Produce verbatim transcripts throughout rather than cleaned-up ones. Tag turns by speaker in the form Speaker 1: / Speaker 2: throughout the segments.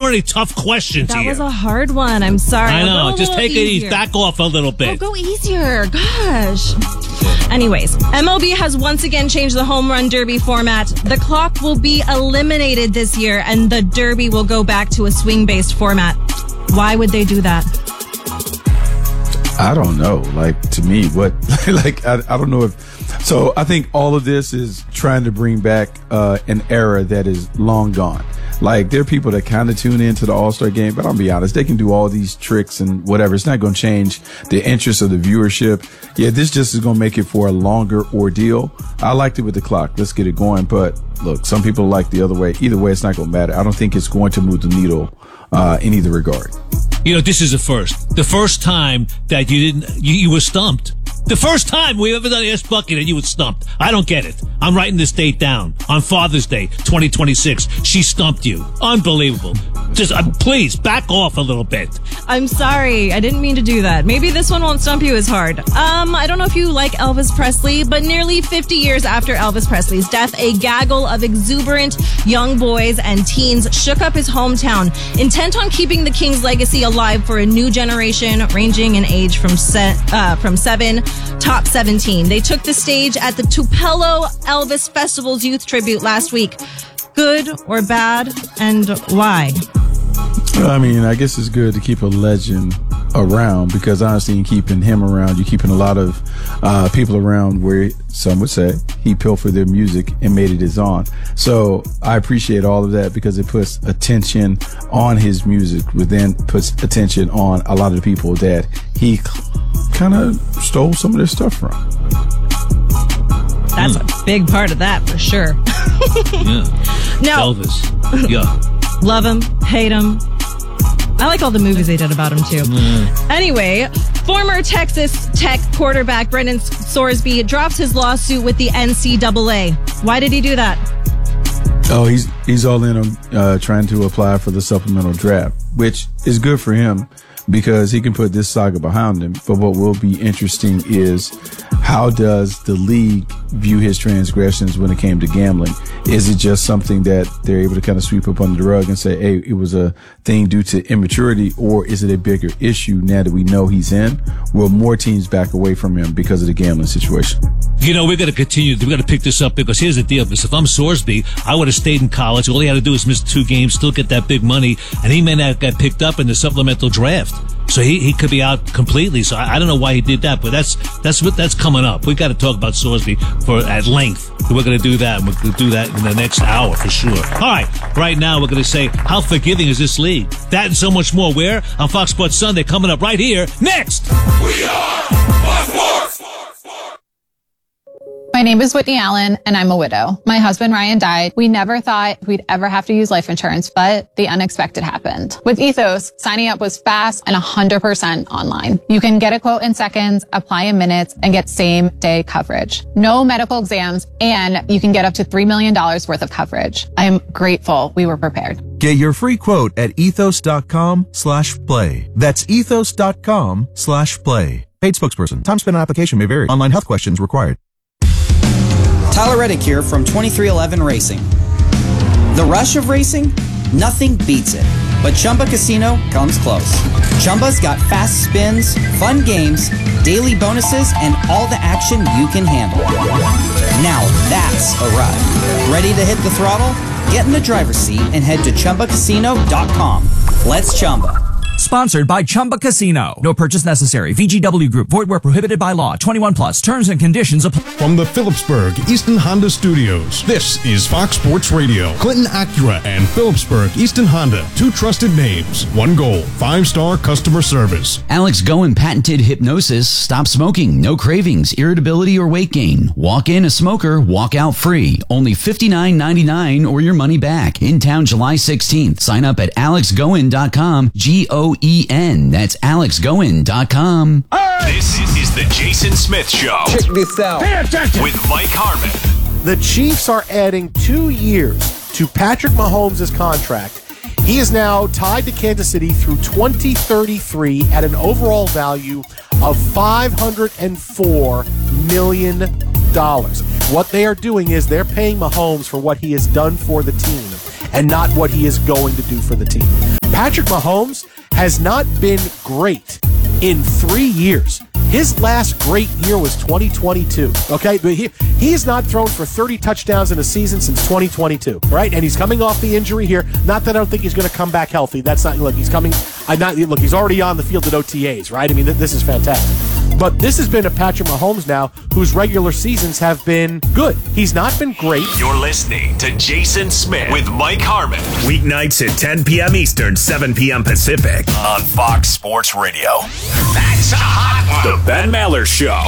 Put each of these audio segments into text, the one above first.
Speaker 1: many tough questions
Speaker 2: that
Speaker 1: here.
Speaker 2: That was a hard one. I'm sorry.
Speaker 1: I know.
Speaker 2: Just
Speaker 1: take
Speaker 2: easier.
Speaker 1: it easy. Back off a little bit.
Speaker 2: Oh, go easier. Gosh. Anyways, M L B has once again changed the home run derby format. The clock will be eliminated this year, and the derby will go back to a swing-based format. Why would they do that?
Speaker 3: I don't know. Like, to me, what, like, I, I don't know if, so I think all of this is trying to bring back uh, an era that is long gone. Like, there are people that kind of tune into the All-Star game, but I'll be honest, they can do all these tricks and whatever. It's not going to change the interest of the viewership. Yeah, this just is going to make it for a longer ordeal. I liked it with the clock. Let's get it going. But look, some people like the other way. Either way, it's not going to matter. I don't think it's going to move the needle uh, in either regard.
Speaker 1: You know, this is the first. The first time that you didn't, you, you were stumped. The first time we've ever done Ask Bucky that you were stumped. I don't get it. I'm writing this date down. On Father's Day, twenty twenty-six. She stumped you. Unbelievable. Just, uh, please, back off a little bit.
Speaker 2: I'm sorry. I didn't mean to do that. Maybe this one won't stump you as hard. Um, I don't know if you like Elvis Presley, but nearly fifty years after Elvis Presley's death, a gaggle of exuberant young boys and teens shook up his hometown, intent on keeping the King's legacy alive for a new generation, ranging in age from se- uh, from seven top seventeen. They took the stage at the Tupelo Elvis Festival's youth tribute last week. Good or bad, and why?
Speaker 3: I mean, I guess it's good to keep a legend around, because honestly, in keeping him around, you're keeping a lot of uh, people around where some would say he pilfered their music and made it his own. So I appreciate all of that, because it puts attention on his music, which then puts attention on a lot of the people that he kind of stole some of their stuff from.
Speaker 2: That's mm. a big part of that, for sure.
Speaker 1: Yeah.
Speaker 2: Now,
Speaker 1: Elvis. Yeah.
Speaker 2: Love him, hate him. I like all the movies they did about him, too. Mm. Anyway, former Texas Tech quarterback Brendan Sorsby drops his lawsuit with the N C double A. Why did he do that?
Speaker 3: Oh, he's he's all in on uh, trying to apply for the supplemental draft, which is good for him, because he can put this saga behind him. But what will be interesting is, how does the league view his transgressions when it came to gambling? Is it just something that they're able to kind of sweep up under the rug and say, hey, it was a thing due to immaturity, or is it a bigger issue now that we know he's in? Will more teams back away from him because of the gambling situation?
Speaker 1: You know, we're going to continue. We're going to pick this up, because here's the deal. Because if I'm Sorsby, I would have stayed in college. All he had to do is miss two games, still get that big money, and he may not get picked up in the supplemental draft. So he, he could be out completely. So I, I don't know why he did that, but that's that's what that's coming up. We got to talk about Sorsby for at length. We're going to do that. And we're going to do that in the next hour for sure. All right, right now we're going to say, how forgiving is this league? That and so much more. Where on Fox Sports Sunday, coming up right here next.
Speaker 4: We are Fox Sports.
Speaker 5: My name is Whitney Allen, and I'm a widow. My husband, Ryan, died. We never thought we'd ever have to use life insurance, but the unexpected happened. With Ethos, signing up was fast and one hundred percent online. You can get a quote in seconds, apply in minutes, and get same-day coverage. No medical exams, and you can get up to three million dollars worth of coverage. I am grateful we were prepared.
Speaker 6: Get your free quote at ethos.com slash play. That's ethos.com slash play. Paid spokesperson. Time spent on application may vary. Online health questions required.
Speaker 7: Tyler Reddick here from twenty-three eleven Racing. The rush of racing? Nothing beats it. But Chumba Casino comes close. Chumba's got fast spins, fun games, daily bonuses, and all the action you can handle. Now that's a ride. Ready to hit the throttle? Get in the driver's seat and head to Chumba Casino dot com. Let's Chumba.
Speaker 8: Sponsored by Chumba Casino. No purchase necessary. V G W Group. Void where prohibited by law. twenty-one plus. Terms and conditions apply.
Speaker 9: From the Phillipsburg Easton Honda Studios, this is Fox Sports Radio. Clinton Acura and Phillipsburg Easton Honda. Two trusted names. One goal. Five-star customer service.
Speaker 10: Alex Goen patented hypnosis. Stop smoking. No cravings, irritability, or weight gain. Walk in a smoker. Walk out free. Only fifty-nine ninety-nine or your money back. In town July sixteenth. Sign up at alex goen dot com. G O E N. That's alex goen dot com.
Speaker 4: This is the Jason Smith Show.
Speaker 11: Check this out.
Speaker 4: Pay attention. With Mike Harmon.
Speaker 11: The Chiefs are adding two years to Patrick Mahomes' contract. He is now tied to Kansas City through twenty thirty-three at an overall value of five hundred four million dollars. What they are doing is they're paying Mahomes for what he has done for the team. and not what he is going to do for the team. Patrick Mahomes has not been great in three years. His last great year was twenty twenty-two, okay? But he, he has not thrown for thirty touchdowns in a season since twenty twenty-two, right? And he's coming off the injury here. Not that I don't think he's going to come back healthy. That's not, look, he's coming, I not look, he's already on the field at O T As, right? I mean, this is fantastic. But this has been a Patrick Mahomes now whose regular seasons have been good. He's not been great.
Speaker 4: You're listening to Jason Smith with Mike Harmon. Weeknights at ten p.m. Eastern, seven p.m. Pacific on Fox Sports Radio. That's a hot one. The Ben Maller Show.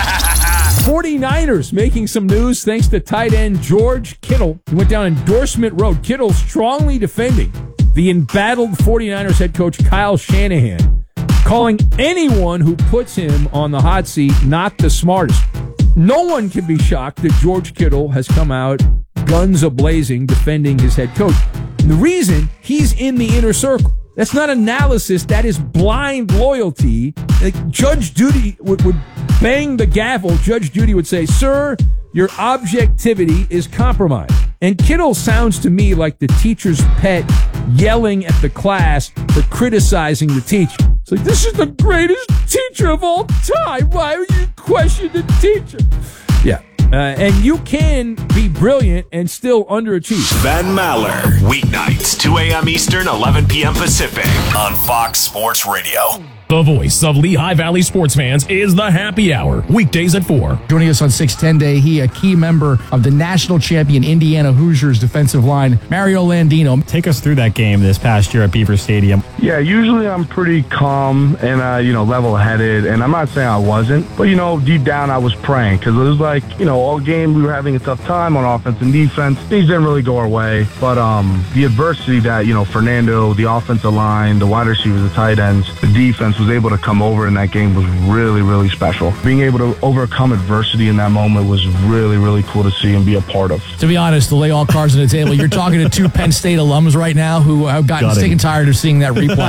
Speaker 12: forty-niners making some news thanks to tight end George Kittle. He went down Endorsement Road. Kittle strongly defending the embattled forty-niners head coach Kyle Shanahan, calling anyone who puts him on the hot seat not the smartest. No one can be shocked that George Kittle has come out guns a-blazing defending his head coach. And the reason, he's in the inner circle. That's not analysis. That is blind loyalty. Like Judge Judy would, would bang the gavel. Judge Judy would say, "Sir, your objectivity is compromised." And Kittle sounds to me like the teacher's pet yelling at the class for criticizing the teacher. It's like, this is the greatest teacher of all time. Why would you question the teacher? Yeah. Uh, and you can be brilliant and still underachieve.
Speaker 4: Ben Maller. Weeknights, two a.m. Eastern, eleven p.m. Pacific on Fox Sports Radio.
Speaker 13: The voice of Lehigh Valley sports fans is the Happy Hour, weekdays at four.
Speaker 14: Joining us on six ten Day, he a key member of the national champion Indiana Hoosiers defensive line, Mario Landino.
Speaker 15: Take us through that game this past year at Beaver Stadium.
Speaker 16: Yeah, usually I'm pretty calm and, uh, you know, level-headed, and I'm not saying I wasn't, but, you know, deep down I was praying because it was like, you know, all game we were having a tough time on offense and defense. Things didn't really go our way, but um, the adversity that, you know, Fernando, the offensive line, the wide receivers, the tight ends, the defense was able to come over in that game was really, really special. Being able to overcome adversity in that moment was really, really cool to see and be a part of.
Speaker 14: To be honest, to lay all cards on the table, you're talking to two Penn State alums right now who have gotten
Speaker 15: Got
Speaker 14: sick
Speaker 15: him.
Speaker 14: and tired of seeing that replay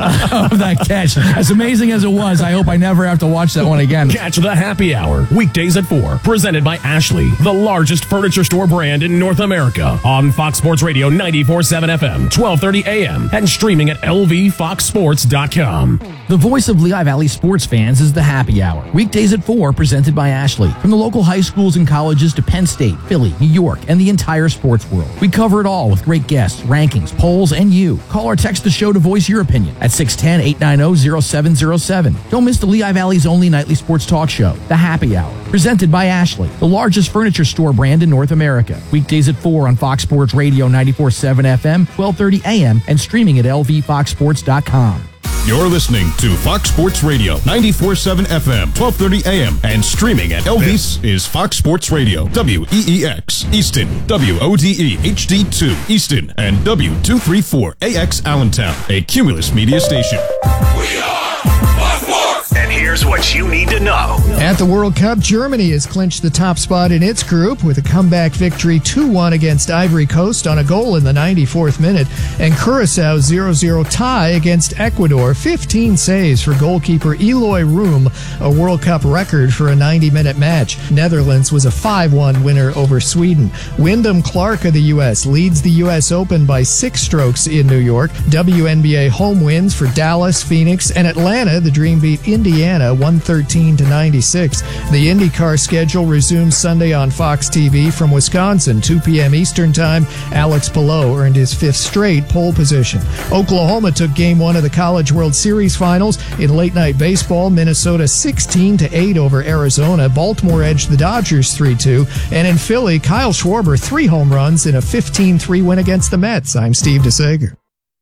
Speaker 14: of that catch. As amazing as it was, I hope I never have to watch that one again.
Speaker 13: Catch the Happy Hour, weekdays at four, presented by Ashley, the largest furniture store brand in North America, on Fox Sports Radio ninety-four point seven F M, twelve thirty A M, and streaming at L V fox sports dot com.
Speaker 14: The voice of Lehigh Valley sports fans is the Happy Hour, weekdays at four, presented by Ashley. From the local high schools and colleges to Penn State, Philly, New York, and the entire sports world. We cover it all with great guests, rankings, polls, and you. Call or text the show to voice your opinion at six one zero, eight nine zero, zero seven zero seven. Don't miss the Lehigh Valley's only nightly sports talk show, The Happy Hour, presented by Ashley, the largest furniture store brand in North America. Weekdays at four on Fox Sports Radio ninety-four point seven F M, twelve thirty A M, and streaming at L V fox sports dot com.
Speaker 9: You're listening to Fox Sports Radio, ninety-four point seven F M, twelve thirty A M, and streaming at L V. This is Fox Sports Radio, W E E X, Easton, W O D E H D two, Easton, and W two thirty-four A X Allentown, a Cumulus media station.
Speaker 4: We are Fox Sports. And here's what you need to know.
Speaker 17: At the World Cup, Germany has clinched the top spot in its group with a comeback victory two one against Ivory Coast on a goal in the ninety-fourth minute, and Curaçao's zero zero tie against Ecuador. fifteen saves for goalkeeper Eloy Room, a World Cup record for a ninety-minute match. Netherlands was a five one winner over Sweden. Wyndham Clark of the U S leads the U S Open by six strokes in New York. W N B A home wins for Dallas, Phoenix, and Atlanta. The Dream beat Indiana one thirteen to ninety-six. The IndyCar schedule resumes Sunday on Fox T V from Wisconsin, two p.m. Eastern Time. Alex Palou earned his fifth straight pole position. Oklahoma took game one of the College World Series Finals. In late night baseball, Minnesota sixteen to eight over Arizona. Baltimore edged the Dodgers three two. And in Philly, Kyle Schwarber three home runs in a fifteen three win against the Mets. I'm Steve DeSager.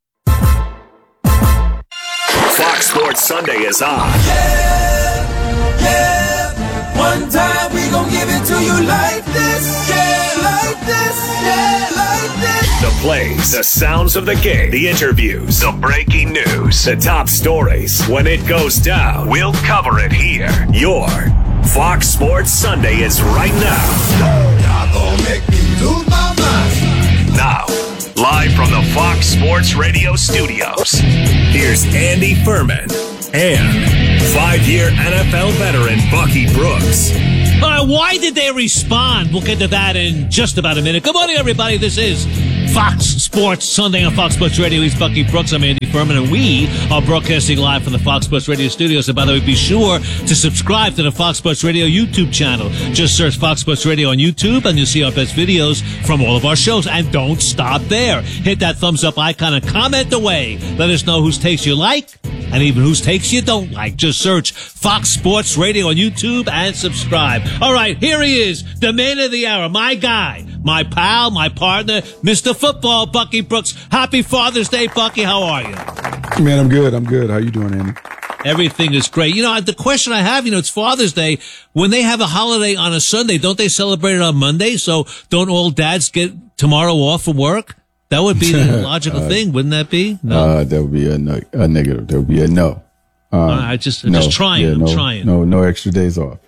Speaker 4: Fox Sports Sunday is on.
Speaker 18: Yeah, yeah. One time we gon' give it to you like this. Yeah, like this. Yeah, like this.
Speaker 4: The plays, the sounds of the game, the interviews, the breaking news, the top stories. When it goes down, we'll cover it here. Your Fox Sports Sunday is right now.
Speaker 18: Y'all gon' make me lose my mind.
Speaker 4: Now, live from the Fox Sports Radio studios, here's Andy Furman and five-year N F L veteran Bucky Brooks.
Speaker 1: All right, why did they respond? We'll get to that in just about a minute. Good morning, everybody. This is Fox Sports Sunday on Fox Sports Radio. He's Bucky Brooks. I'm Andy Furman, and we are broadcasting live from the Fox Sports Radio studios. And by the way, be sure to subscribe to the Fox Sports Radio YouTube channel. Just search Fox Sports Radio on YouTube, and you'll see our best videos from all of our shows. And don't stop there. Hit that thumbs up icon and comment away. Let us know whose takes you like and even whose takes you don't like. Just search Fox Sports Radio on YouTube and subscribe. All right, here he is, the man of the hour, my guy, my pal, my partner, Mister Football, Bucky Brooks. Happy Father's Day, Bucky. How are you?
Speaker 3: Man, I'm good. I'm good. How you doing, Andy?
Speaker 1: Everything is great. You know, the question I have, you know, it's Father's Day. When they have a holiday on a Sunday, don't they celebrate it on Monday? So don't all dads get tomorrow off from work? That would be the logical
Speaker 3: uh,
Speaker 1: thing, wouldn't that be? No.
Speaker 3: Uh, that would be a, no, a negative. That would be a no. Um,
Speaker 1: I just, I'm
Speaker 3: no,
Speaker 1: just trying.
Speaker 3: yeah,
Speaker 1: I'm
Speaker 3: no,
Speaker 1: trying.
Speaker 3: No, no extra days off.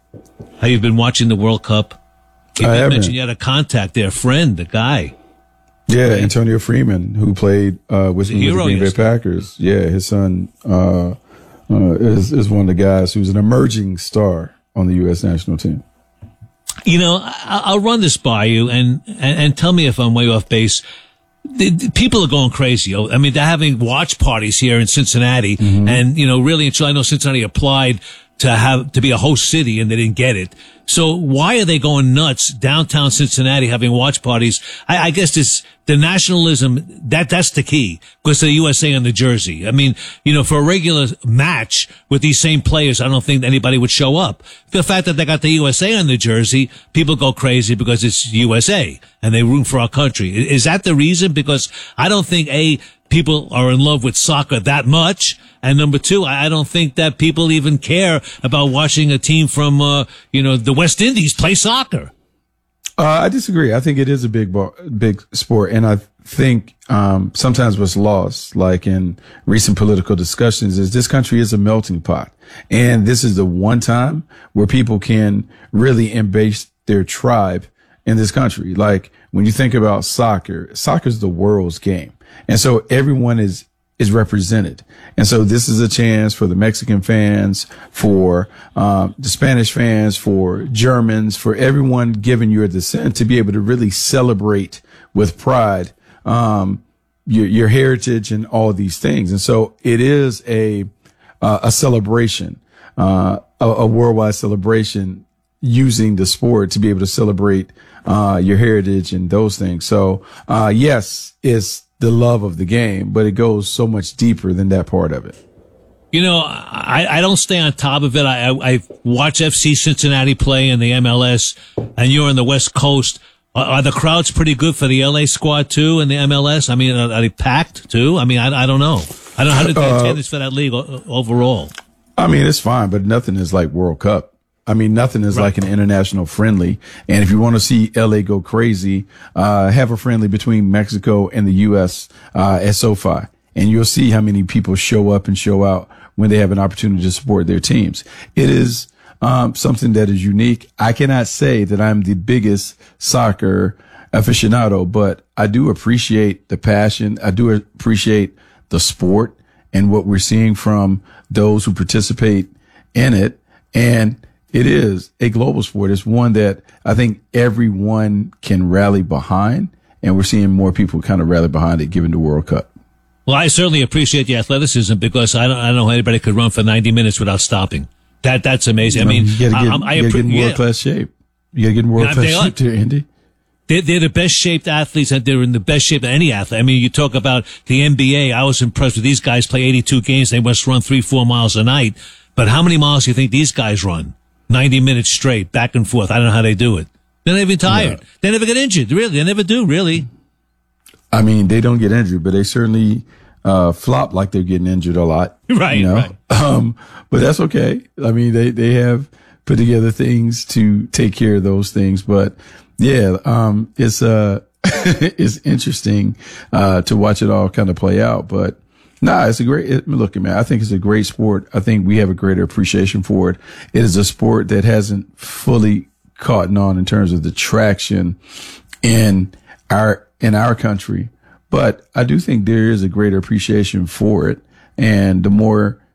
Speaker 1: How you been watching the World Cup? You
Speaker 3: I have
Speaker 1: mentioned
Speaker 3: been.
Speaker 1: you had a contact there, a friend, a guy.
Speaker 3: Yeah, Antonio Freeman, who played uh, with, with the
Speaker 1: hero
Speaker 3: Green Bay
Speaker 1: yesterday.
Speaker 3: Packers. Yeah, his son uh, uh, is, is one of the guys who's an emerging star on the U S national team.
Speaker 1: You know, I, I'll run this by you and, and, and tell me if I'm way off base. The, the people are going crazy. I mean, they're having watch parties here in Cincinnati,
Speaker 3: Mm-hmm.
Speaker 1: and you know, really, I know Cincinnati applied to have to be a host city, and they didn't get it. So why are they going nuts downtown Cincinnati having watch parties? I, I guess this the nationalism that that's the key because of the U S A on the jersey. I mean, you know, for a regular match with these same players, I don't think anybody would show up. The fact that they got the U S A on the jersey, people go crazy because it's U S A and they root for our country. Is that the reason? Because I don't think a people are in love with soccer that much. And number two, I don't think that people even care about watching a team from, uh, you know, the West Indies play soccer.
Speaker 3: Uh, I disagree. I think it is a big, bar, big sport. And I think, um, sometimes what's lost, like in recent political discussions, is this country is a melting pot. And this is the one time where people can really embrace their tribe in this country. Like when you think about soccer, soccer is the world's game. And so everyone is, is represented. And so this is a chance for the Mexican fans, for, um, the Spanish fans, for Germans, for everyone given your descent to be able to really celebrate with pride, um, your, your heritage and all these things. And so it is a, uh, a celebration, uh, a, a worldwide celebration using the sport to be able to celebrate, uh, your heritage and those things. So, uh, yes, it's the love of the game, but it goes so much deeper than that part of it.
Speaker 1: You know, I, I don't stay on top of it. I, I, I watch F C Cincinnati play in the M L S, and you're on the West Coast. Are, are the crowds pretty good for the L A squad too in the M L S? I mean, are, are they packed too? I mean, I, I don't know. I don't know how to
Speaker 3: Uh,
Speaker 1: attendance for that league o- overall.
Speaker 3: I mean, it's fine, but nothing is like World Cup. I mean, nothing is like an international friendly. And if you want to see L A go crazy, uh, have a friendly between Mexico and the U S, uh, at SoFi. And you'll see how many people show up and show out when they have an opportunity to support their teams. It is, um, something that is unique. I cannot say that I'm the biggest soccer aficionado, but I do appreciate the passion. I do appreciate the sport and what we're seeing from those who participate in it. And it is a global sport. It's one that I think everyone can rally behind, and we're seeing more people kind of rally behind it given the World Cup.
Speaker 1: Well, I certainly appreciate the athleticism because I don't, I don't know how anybody could run for ninety minutes without stopping. That that's amazing.
Speaker 3: You know,
Speaker 1: I mean,
Speaker 3: you gotta get,
Speaker 1: I, I,
Speaker 3: you gotta get in
Speaker 1: yeah.
Speaker 3: world class shape. You gotta get in world
Speaker 1: Yeah,
Speaker 3: class
Speaker 1: they are.
Speaker 3: shape there, Andy.
Speaker 1: They're, they're the best shaped athletes, and they're in the best shape of any athlete. I mean, you talk about the N B A. I was impressed with these guys play eighty-two games. They must run three, four miles a night. But how many miles do you think these guys run? ninety minutes straight, back and forth. I don't know how they do it. They're not even tired.
Speaker 3: Yeah.
Speaker 1: They never get injured. Really, they never do. Really.
Speaker 3: I mean, they don't get injured, but they certainly uh flop like they're getting injured a lot.
Speaker 1: Right,
Speaker 3: you know?
Speaker 1: right.
Speaker 3: Um, but that's okay. I mean, they they have put together things to take care of those things. But yeah, um, it's uh it's interesting uh to watch it all kind of play out. But nah, it's a great, it, look, man, I think it's a great sport. I think we have a greater appreciation for it. It is a sport that hasn't fully caught on in terms of the traction in our, in our country. But I do think there is a greater appreciation for it. And the more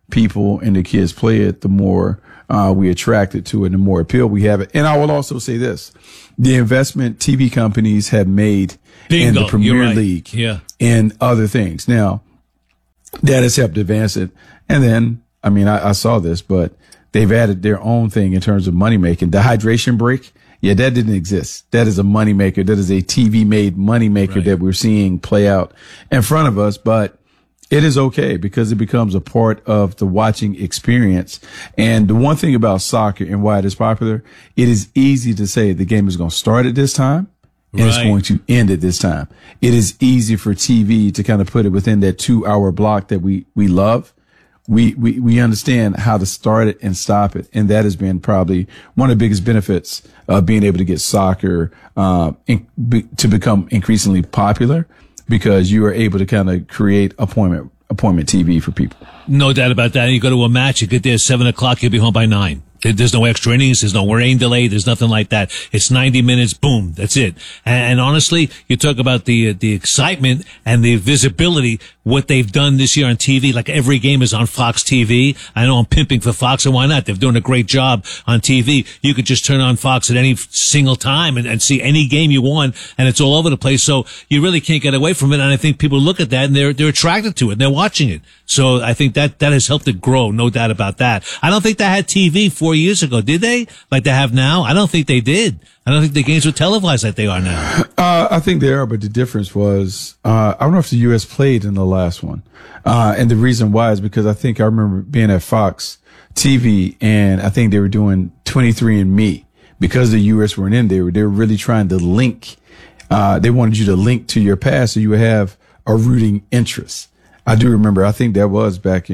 Speaker 3: people and the kids play it, the more uh, we attract it to it, and the more appeal we have it. And I will also say this. The investment T V companies have made
Speaker 1: Bingo,
Speaker 3: in the Premier
Speaker 1: you're right.
Speaker 3: League
Speaker 1: Yeah.
Speaker 3: and other things. Now, that has helped advance it. And then, I mean, I, I saw this, but they've added their own thing in terms of money making. The hydration break, yeah, that didn't exist. That is a money maker. That is a T V made money maker
Speaker 1: Right.
Speaker 3: that we're seeing play out in front of us. But it is okay because it becomes a part of the watching experience. And the one thing about soccer and why it is popular, it is easy to say the game is going to start at this time and it's
Speaker 1: Right.
Speaker 3: going to end at this time. It is easy for T V to kind of put it within that two hour block that we, we love. We, we, we understand how to start it and stop it. And that has been probably one of the biggest benefits of being able to get soccer, uh, in, be, to become increasingly popular, because you are able to kind of create appointment, appointment T V for people.
Speaker 1: No doubt about that. You go to a match, you get there at seven o'clock, you'll be home by nine. There- There's no extra innings. There's no rain delay. There's nothing like that. It's ninety minutes. Boom. That's it. And, and honestly, you talk about the, uh, the excitement and the visibility, what they've done this year on T V. Like every game is on Fox T V. I know I'm pimping for Fox, and why not? They're doing a great job on T V. You could just turn on Fox at any single time and, and see any game you want, and it's all over the place. So you really can't get away from it. And I think people look at that and they're, they're attracted to it and they're watching it. So I think that, that has helped it grow. No doubt about that. I don't think they had T V four years ago, did they? Like they have now? I don't think they did. I don't think the games were televised like they are now.
Speaker 3: Uh, I think they are, but the difference was, uh, I don't know if the U S played in the last one. Uh, and the reason why is because I think I remember being at Fox T V and I think they were doing twenty-three and me because the U S weren't in there. They were really trying to link, uh, they wanted you to link to your past so you would have a rooting interest. I do remember, I think that was back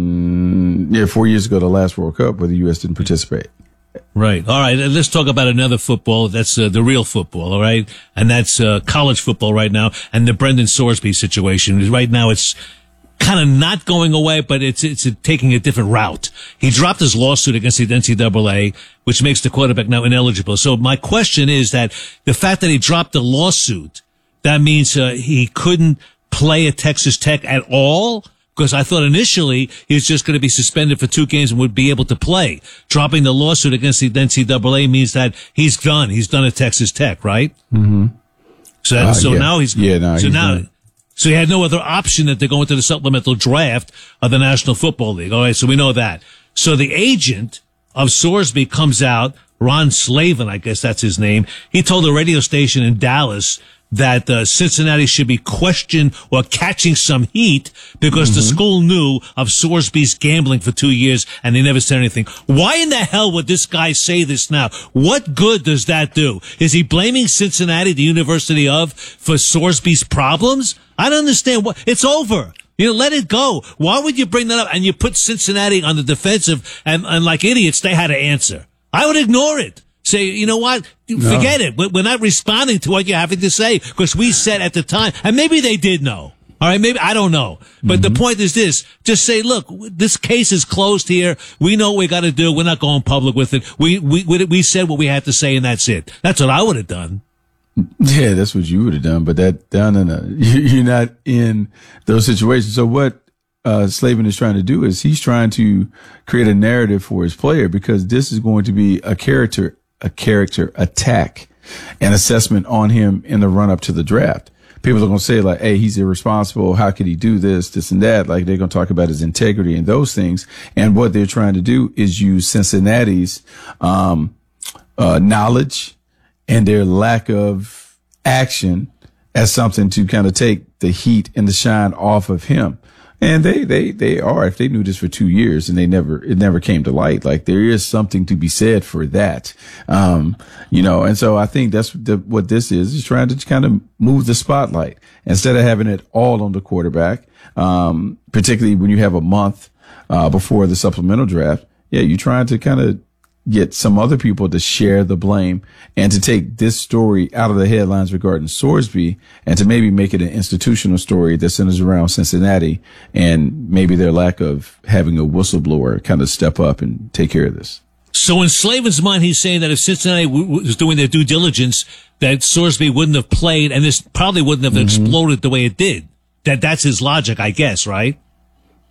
Speaker 3: in, yeah, four years ago, the last World Cup where the U S didn't participate.
Speaker 1: Right. All right. Let's talk about another football. That's uh, the real football. All right. And that's uh, college football right now. And the Brendan Sorsby situation. Right now it's kind of not going away, but it's, it's taking a different route. He dropped his lawsuit against the N C double A, which makes the quarterback now ineligible. So my question is that the fact that he dropped the lawsuit, that means uh, he couldn't play at Texas Tech at all? Because I thought initially he was just going to be suspended for two games and would be able to play. Dropping the lawsuit against the N C double A means that he's done. He's done at Texas Tech, right?
Speaker 3: Mm-hmm.
Speaker 1: So, that,
Speaker 3: Uh,
Speaker 1: so
Speaker 3: yeah.
Speaker 1: now he's,
Speaker 3: Yeah, no,
Speaker 1: so
Speaker 3: he's
Speaker 1: now,
Speaker 3: done.
Speaker 1: so he had no other option than to go into the supplemental draft of the National Football League. All right. So we know that. So the agent of Sorsby comes out, Ron Slavin, I guess that's his name. He told a radio station in Dallas that uh, Cincinnati should be questioned or catching some heat because
Speaker 3: Mm-hmm.
Speaker 1: the school knew of Sorsby's gambling for two years and they never said anything. Why in the hell would this guy say this now? What good does that do? Is he blaming Cincinnati, the University of, for Sorsby's problems? I don't understand. What it's over. You know, let it go. Why would you bring that up? And you put Cincinnati on the defensive and, and like idiots, they had to answer. I would ignore it. Say, you know what? Forget it. We're not responding to what you're having to say because we said at the time, and maybe they did know. All right, maybe I don't know. But the point is this, just say, look, this case is closed here. We know what we got to do. We're not going public with it. We, we, we said what we had to say and that's it. That's what I would have done.
Speaker 3: Yeah, that's what you would have done, but that down in a, you're not in those situations. So what uh, Slavin is trying to do is he's trying to create a narrative for his player because this is going to be a character, a character attack, an assessment on him in the run up to the draft. People are going to say like, hey, he's irresponsible. How could he do this, this and that? Like they're going to talk about his integrity and those things. And what they're trying to do is use Cincinnati's, um, uh, knowledge and their lack of action as something to kind of take the heat and the shine off of him. And they, they, they are, if they knew this for two years and they never, it never came to light, like there is something to be said for that. Um, you know, and so I think that's the, what this is, is trying to kind of move the spotlight instead of having it all on the quarterback. Um, particularly when you have a month, uh, before the supplemental draft. Yeah, you're trying to kind of get some other people to share the blame and to take this story out of the headlines regarding Sorsby and to maybe make it an institutional story that centers around Cincinnati and maybe their lack of having a whistleblower kind of step up and take care of this.
Speaker 1: So in Slavin's mind, he's saying that if Cincinnati w- w- was doing their due diligence, that Sorsby wouldn't have played and this probably wouldn't have mm-hmm. exploded the way it did. That that's his logic, I guess, right?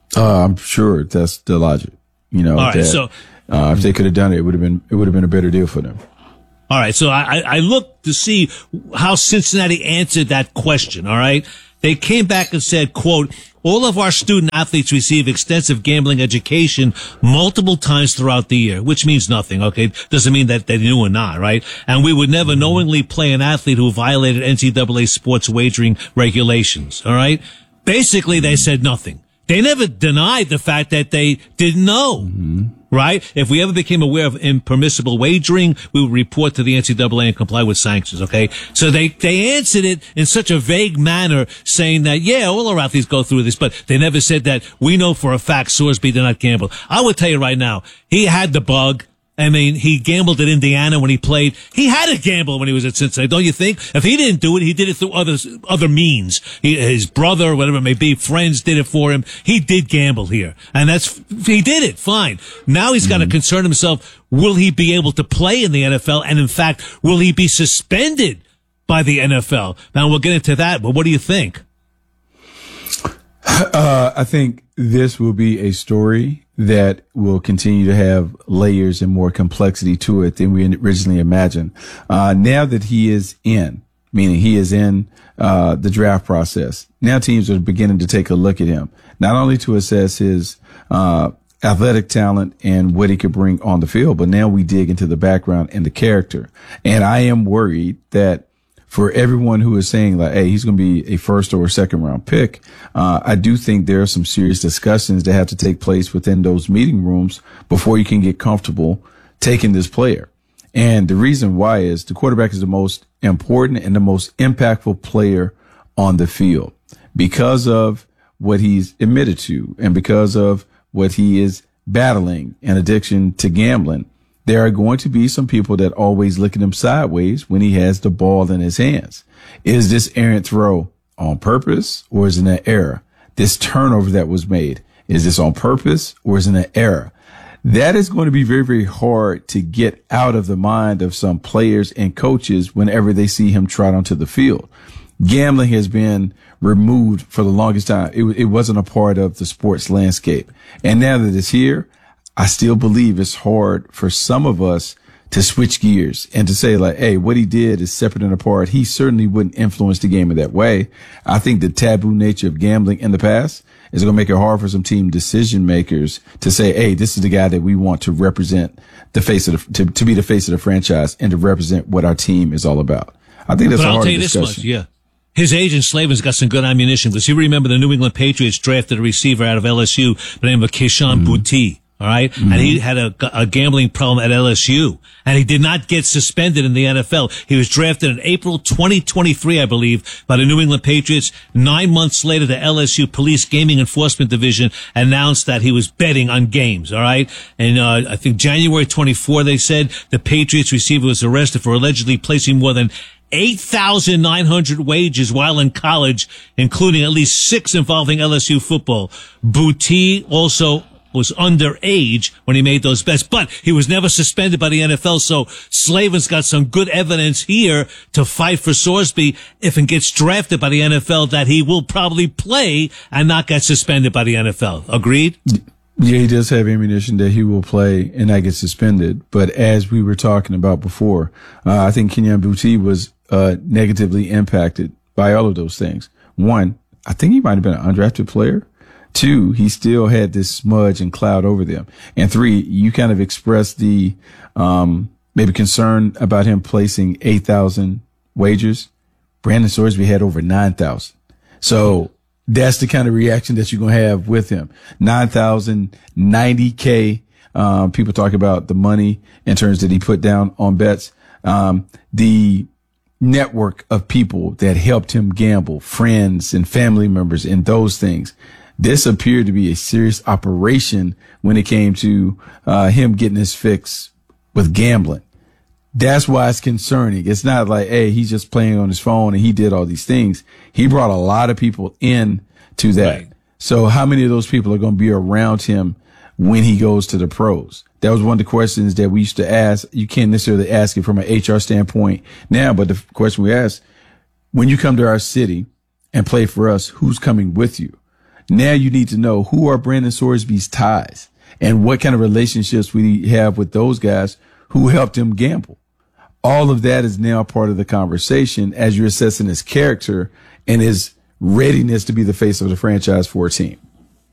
Speaker 3: Uh, I'm sure that's the logic. You know,
Speaker 1: All right,
Speaker 3: that,
Speaker 1: so
Speaker 3: uh, if they could have done it, it would have been it would have been a better deal for them.
Speaker 1: All right, so I, I looked to see how Cincinnati answered that question, all right? They came back and said, quote, all of our student athletes receive extensive gambling education multiple times throughout the year, which means nothing, okay? Doesn't mean that they knew or not, right? And we would never knowingly play an athlete who violated N C double A sports wagering regulations, all right? Basically, they said nothing. They never denied the fact that they didn't know, mm-hmm. right? If we ever became aware of impermissible wagering, we would report to the N C double A and comply with sanctions, okay? So they, they answered it in such a vague manner, saying that, yeah, all our athletes go through this, but they never said that we know for a fact Sorsby did not gamble. I would tell you right now, he had the bug. I mean, he gambled at Indiana when he played. He had to gamble when he was at Cincinnati, don't you think? If he didn't do it, he did it through other other means. He, his brother, whatever it may be, friends did it for him. He did gamble here, and that's he did it. Fine. Now he's got to concern himself: will he be able to play in the N F L? And in fact, will he be suspended by the N F L? Now we'll get into that. But what do you think?
Speaker 3: Uh, I think this will be a story that will continue to have layers and more complexity to it than we originally imagined. Uh, now that he is in, meaning he is in, uh, the draft process, now teams are beginning to take a look at him, not only to assess his, uh, athletic talent and what he could bring on the field, but now we dig into the background and the character. And I am worried that for everyone who is saying like, hey, he's going to be a first or a second round pick, uh, I do think there are some serious discussions that have to take place within those meeting rooms before you can get comfortable taking this player. And the reason why is the quarterback is the most important and the most impactful player on the field because of what he's admitted to and because of what he is battling, an addiction to gambling. There are going to be some people that always look at him sideways when he has the ball in his hands. Is this errant throw on purpose or is it an error? This turnover that was made, is this on purpose or is it an error? That is going to be very, very hard to get out of the mind of some players and coaches whenever they see him trot onto the field. Gambling has been removed for the longest time. It, it wasn't a part of the sports landscape. And now that it's here, I still believe it's hard for some of us to switch gears and to say like, hey, what he did is separate and apart. He certainly wouldn't influence the game in that way. I think the taboo nature of gambling in the past is going to make it hard for some team decision makers to say, hey, this is the guy that we want to represent the face of the, to, to be the face of the franchise and to represent what our team is all about. I think that's
Speaker 1: but
Speaker 3: a
Speaker 1: I'll
Speaker 3: hard
Speaker 1: tell you
Speaker 3: discussion.
Speaker 1: this much, yeah. His agent Slavin's got some good ammunition because you remember the New England Patriots drafted a receiver out of L S U by the name of Keyshawn mm-hmm. Boutte. All right. Mm-hmm. And he had a, a gambling problem at L S U and he did not get suspended in the N F L. He was drafted in April twenty twenty-three, I believe, by the New England Patriots. Nine months later, the L S U Police Gaming Enforcement Division announced that he was betting on games. All right. And, uh, I think January twenty-fourth, they said the Patriots receiver was arrested for allegedly placing more than eight thousand nine hundred wagers while in college, including at least six involving L S U football. Boutte also was underage when he made those bets, but he was never suspended by the N F L. So Slavin's got some good evidence here to fight for Sorsby if he gets drafted by the N F L that he will probably play and not get suspended by the N F L. Agreed?
Speaker 3: Yeah, he does have ammunition that he will play and not get suspended. But as we were talking about before, uh, I think Keyshawn Boutte was uh, negatively impacted by all of those things. One, I think he might have been an undrafted player. Two, he still had this smudge and cloud over them. And three, you kind of expressed the, um, maybe concern about him placing eight thousand wagers. Brandon Sorsby had over nine thousand. So that's the kind of reaction that you're going to have with him. nine thousand, ninety K. Um, people talk about the money in terms that he put down on bets. Um, the network of people that helped him gamble, friends and family members and those things. This appeared to be a serious operation when it came to uh, him getting his fix with gambling. That's why it's concerning. It's not like, hey, he's just playing on his phone and he did all these things. He brought a lot of people in to that. Right. So how many of those people are going to be around him when he goes to the pros? That was one of the questions that we used to ask. You can't necessarily ask it from an H R standpoint now, but the question we ask, when you come to our city and play for us, who's coming with you? Now you need to know who are Brandon Sorsby's ties and what kind of relationships we have with those guys who helped him gamble. All of that is now part of the conversation as you're assessing his character and his readiness to be the face of the franchise for a team.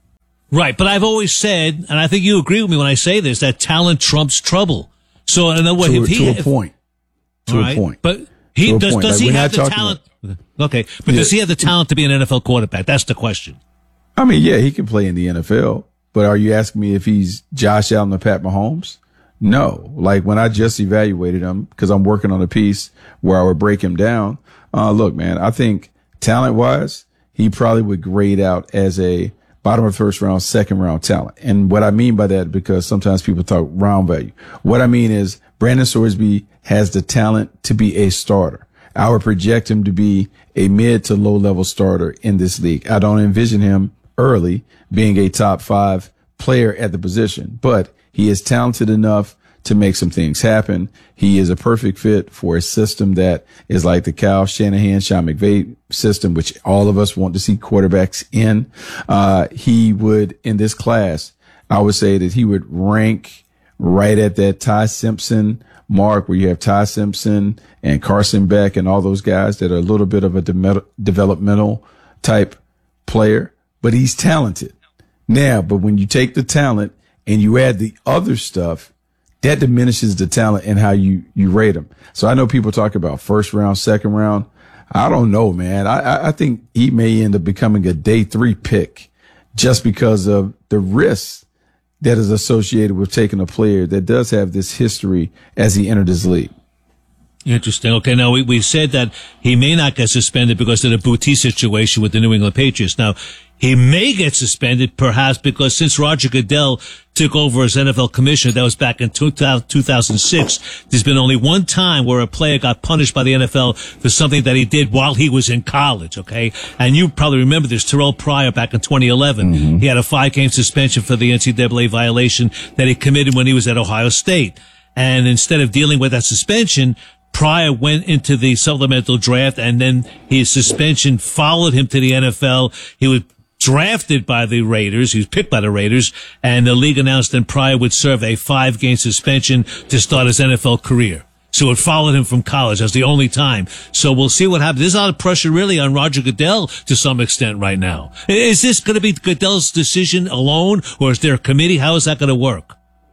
Speaker 1: Right, but I've always said, and I think you agree with me when I say this, that talent trumps trouble. So in other words,
Speaker 3: to,
Speaker 1: if he
Speaker 3: to a
Speaker 1: if,
Speaker 3: point, to
Speaker 1: right,
Speaker 3: a point,
Speaker 1: but he
Speaker 3: to
Speaker 1: does.
Speaker 3: Point.
Speaker 1: Does
Speaker 3: like,
Speaker 1: he have the talent? About, okay, but yeah. does he have the talent to be an N F L quarterback? That's the question.
Speaker 3: I mean, yeah, he can play in the N F L, but are you asking me if he's Josh Allen or Pat Mahomes? No. Like when I just evaluated him, because I'm working on a piece where I would break him down. Uh, look, man, I think talent wise, he probably would grade out as a bottom of first round, second round talent. And what I mean by that, because sometimes people talk round value. What I mean is Brandon Sorsby has the talent to be a starter. I would project him to be a mid to low level starter in this league. I don't envision him early being a top five player at the position, but he is talented enough to make some things happen. He is a perfect fit for a system that is like the Kyle Shanahan, Sean McVay system, which all of us want to see quarterbacks in. Uh, he would, in this class, I would say that he would rank right at that Ty Simpson mark where you have Ty Simpson and Carson Beck and all those guys that are a little bit of a de- developmental type player, but he's talented. Now, but when you take the talent and you add the other stuff, that diminishes the talent and how you, you rate them. So I know people talk about first round, second round. I don't know, man. I, I think he may end up becoming a day three pick just because of the risks that is associated with taking a player that does have this history as he entered this league.
Speaker 1: Interesting. Okay, now we, we said that he may not get suspended because of the Boutte situation with the New England Patriots. Now, he may get suspended perhaps because since Roger Goodell took over as N F L commissioner, that was back in two thousand six, there's been only one time where a player got punished by the N F L for something that he did while he was in college, okay? And you probably remember this, Terrell Pryor back in twenty eleven. Mm-hmm. He had a five-game suspension for the N C double A violation that he committed when he was at Ohio State. And instead of dealing with that suspension, Pryor went into the supplemental draft, and then his suspension followed him to the N F L. He was drafted by the Raiders. He was picked by the Raiders, and the league announced that Pryor would serve a five-game suspension to start his N F L career. So it followed him from college. That's the only time. So we'll see what happens. There's a lot of pressure really on Roger Goodell to some extent right now. Is this going to be Goodell's decision alone, or is there a committee? How is that going to work?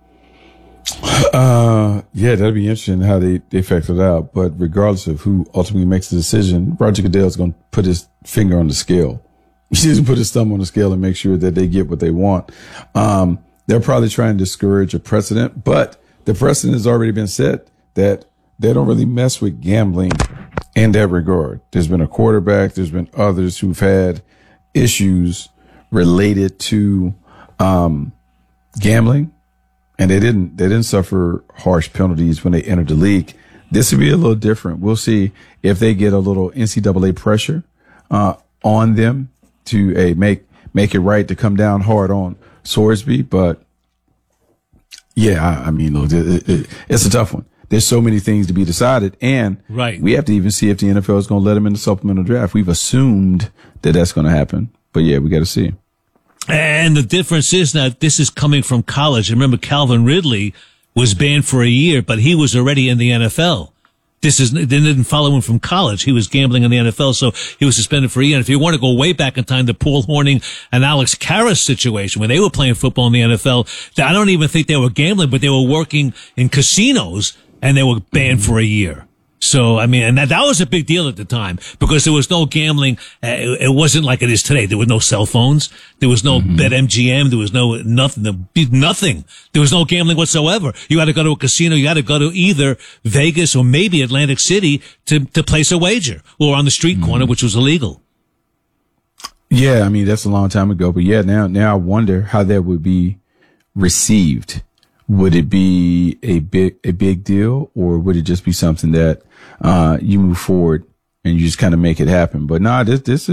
Speaker 3: Uh, yeah, that'd be interesting how they, they factor it out. But regardless of who ultimately makes the decision, Roger Goodell is going to put his finger on the scale. He doesn't put his thumb on the scale and make sure that they get what they want. Um, they're probably trying to discourage a precedent, but the precedent has already been set that they don't really mess with gambling in that regard. There's been a quarterback. There's been others who've had issues related to, um, gambling. And they didn't, they didn't suffer harsh penalties when they entered the league. This would be a little different. We'll see if they get a little N C double A pressure, uh, on them to a uh, make, make it right to come down hard on Sorsby. But yeah, I, I mean, look, it, it, it's a tough one. There's so many things to be decided, and
Speaker 1: right.
Speaker 3: we have to even see if the N F L is going to let him in the supplemental draft. We've assumed that that's going to happen, but yeah, we got to see.
Speaker 1: And the difference is that this is coming from college. Remember, Calvin Ridley was banned for a year, but he was already in the N F L. This is, they didn't follow him from college. He was gambling in the N F L, so he was suspended for a year. And if you want to go way back in time, the Paul Hornung and Alex Karras situation, when they were playing football in the N F L, I don't even think they were gambling, but they were working in casinos, and they were banned for a year. So, I mean, and that, that was a big deal at the time because there was no gambling. Uh, it, it wasn't like it is today. There were no cell phones. There was no mm-hmm. BetMGM. There was no nothing, nothing. There was no gambling whatsoever. You had to go to a casino. You had to go to either Vegas or maybe Atlantic City to, to place a wager, or on the street mm-hmm. corner, which was illegal.
Speaker 3: Yeah. I mean, that's a long time ago, but yeah, now, now I wonder how that would be received. Would it be a big, a big deal, or would it just be something that, uh, you move forward and you just kind of make it happen? But nah, this, this is,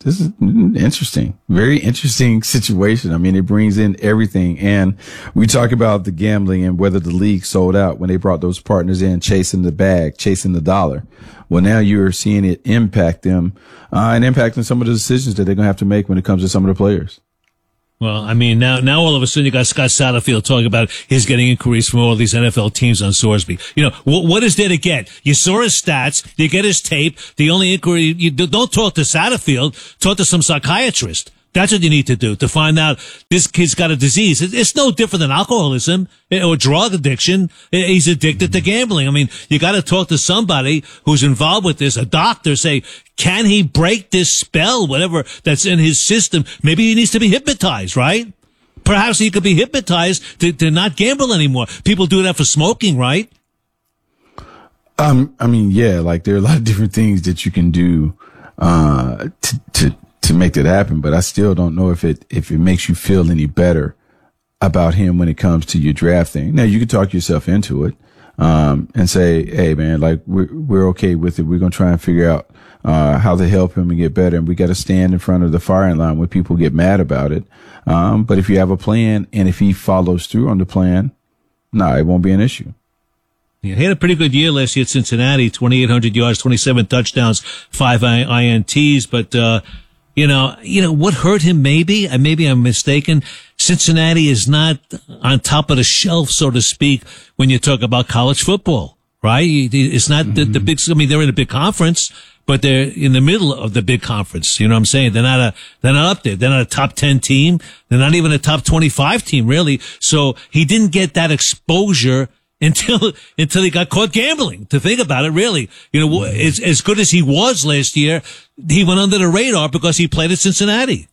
Speaker 3: this is interesting. Very interesting situation. I mean, it brings in everything. And we talk about the gambling and whether the league sold out when they brought those partners in, chasing the bag, chasing the dollar. Well, now you're seeing it impact them, uh, and impacting some of the decisions that they're going to have to make when it comes to some of the players.
Speaker 1: Well, I mean, now, now all of a sudden you got Scott Satterfield talking about his getting inquiries from all these N F L teams on Sorsby. You know, what, what is there to get? You saw his stats, you get his tape. The only inquiry, you do, don't talk to Satterfield, talk to some psychiatrist. That's what you need to do to find out this kid's got a disease. It's no different than alcoholism or drug addiction. He's addicted to gambling. I mean, you got to talk to somebody who's involved with this, a doctor, say, can he break this spell, whatever that's in his system? Maybe he needs to be hypnotized, right? Perhaps he could be hypnotized to, to not gamble anymore. People do that for smoking, right?
Speaker 3: Um, I mean, yeah, like there are a lot of different things that you can do, uh, to, to, to make that happen, but I still don't know if it, if it makes you feel any better about him when it comes to your drafting. Now you can talk yourself into it, um, and say, hey man, like we're, we're okay with it. We're going to try and figure out, uh, how to help him and get better. And we got to stand in front of the firing line when people get mad about it. Um, but if you have a plan and if he follows through on the plan, no, nah, it won't be an issue.
Speaker 1: Yeah, he had a pretty good year last year at Cincinnati, twenty-eight hundred yards, twenty-seven touchdowns, five I N Ts, but, uh, You know, you know, what hurt him maybe, and maybe I'm mistaken, Cincinnati is not on top of the shelf, so to speak, when you talk about college football, right? It's not the, the big, I mean, they're in a big conference, but they're in the middle of the big conference. You know what I'm saying? They're not a, they're not up there. They're not a top ten team. They're not even a top twenty-five team, really. So he didn't get that exposure until, until he got caught gambling. To think about it, really. You know, as, as good as he was last year, he went under the radar because he played at Cincinnati.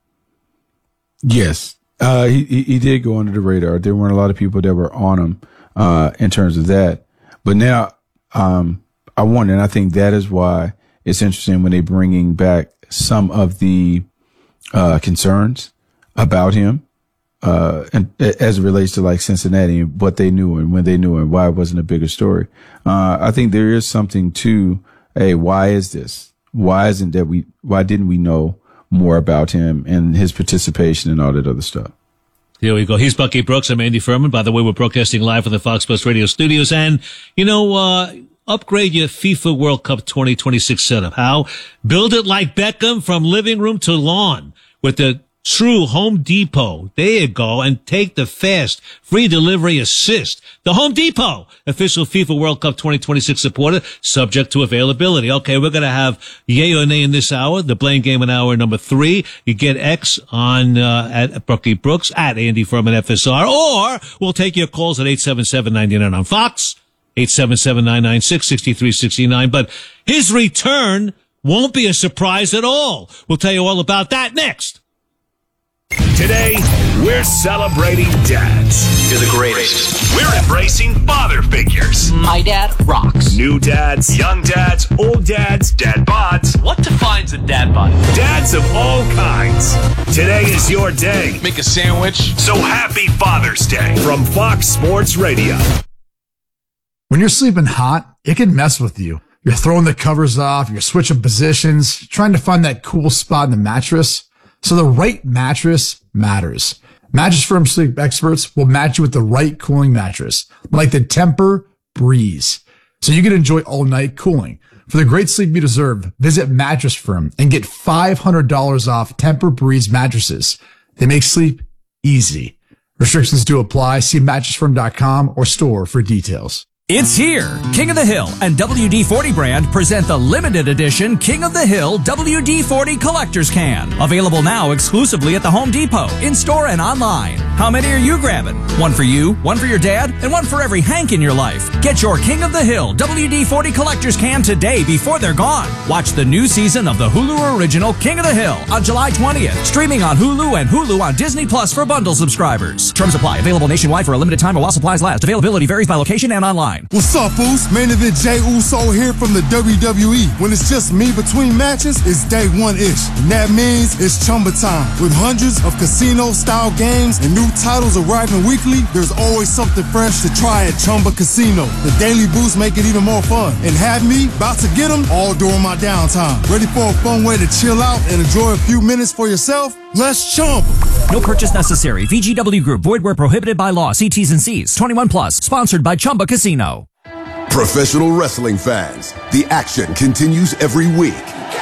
Speaker 3: Yes. Uh, he, he did go under the radar. There weren't a lot of people that were on him, uh, in terms of that. But now, um, I wonder, and I think that is why it's interesting when they're bringing back some of the, uh, concerns about him. Uh, and as it relates to like Cincinnati and what they knew and when they knew and why it wasn't a bigger story. Uh, I think there is something to, hey, why is this? Why isn't that we, why didn't we know more about him and his participation and all that other stuff?
Speaker 1: Here we go. He's Bucky Brooks. I'm Andy Furman. By the way, we're broadcasting live from the Fox Sports Radio studios. And, you know, uh, upgrade your FIFA World Cup twenty twenty-six setup. How? Build it like Beckham from living room to lawn with the true Home Depot. There you go. And take the fast free delivery assist. The Home Depot, official FIFA World Cup twenty twenty-six supporter, subject to availability. Okay, we're going to have yay or nay in this hour. The Blame Game in hour number three. You get X on, uh, at Bucky Brooks, at Andy Furman F S R, or we'll take your calls at eight seven seven, nine nine on Fox, eight seven seven, nine nine six, six three six nine. But his return won't be a surprise at all. We'll tell you all about that next.
Speaker 4: Today, we're celebrating dads.
Speaker 19: You're the greatest.
Speaker 4: We're embracing father figures.
Speaker 19: My dad rocks.
Speaker 4: New dads, young dads, old dads, dad bods.
Speaker 19: What defines a dad bod?
Speaker 4: Dads of all kinds. Today is your day.
Speaker 19: Make a sandwich.
Speaker 4: So happy Father's Day from Fox Sports Radio.
Speaker 20: When you're sleeping hot, it can mess with you. You're throwing the covers off, you're switching positions, trying to find that cool spot in the mattress. So the right mattress matters. Mattress Firm sleep experts will match you with the right cooling mattress, like the Tempur Breeze, so you can enjoy all night cooling. For the great sleep you deserve, visit Mattress Firm and get five hundred dollars off Tempur Breeze mattresses. They make sleep easy. Restrictions do apply. See mattress firm dot com or store for details.
Speaker 8: It's here. King of the Hill and W D forty brand present the limited edition King of the Hill W D forty Collector's Can. Available now exclusively at the Home Depot, in-store and online. How many are you grabbing? One for you, one for your dad, and one for every Hank in your life. Get your King of the Hill W D forty Collector's Can today before they're gone. Watch the new season of the Hulu original King of the Hill on July twentieth. Streaming on Hulu and Hulu on Disney Plus for bundle subscribers. Terms apply. Available nationwide for a limited time while supplies last. Availability varies by location and online.
Speaker 21: What's up, Boost? Main event Jey Uso here from the W W E. When it's just me between matches, it's day one-ish. And that means it's Chumba time. With hundreds of casino-style games and new titles arriving weekly, there's always something fresh to try at Chumba Casino. The daily boosts make it even more fun. And have me about to get them all during my downtime. Ready for a fun way to chill out and enjoy a few minutes for yourself? Let's Chumba.
Speaker 8: No purchase necessary. V G W Group. Void where prohibited by law. See T's and C's. twenty-one plus. Sponsored by Chumba Casino.
Speaker 2: Professional wrestling fans, the action continues every week.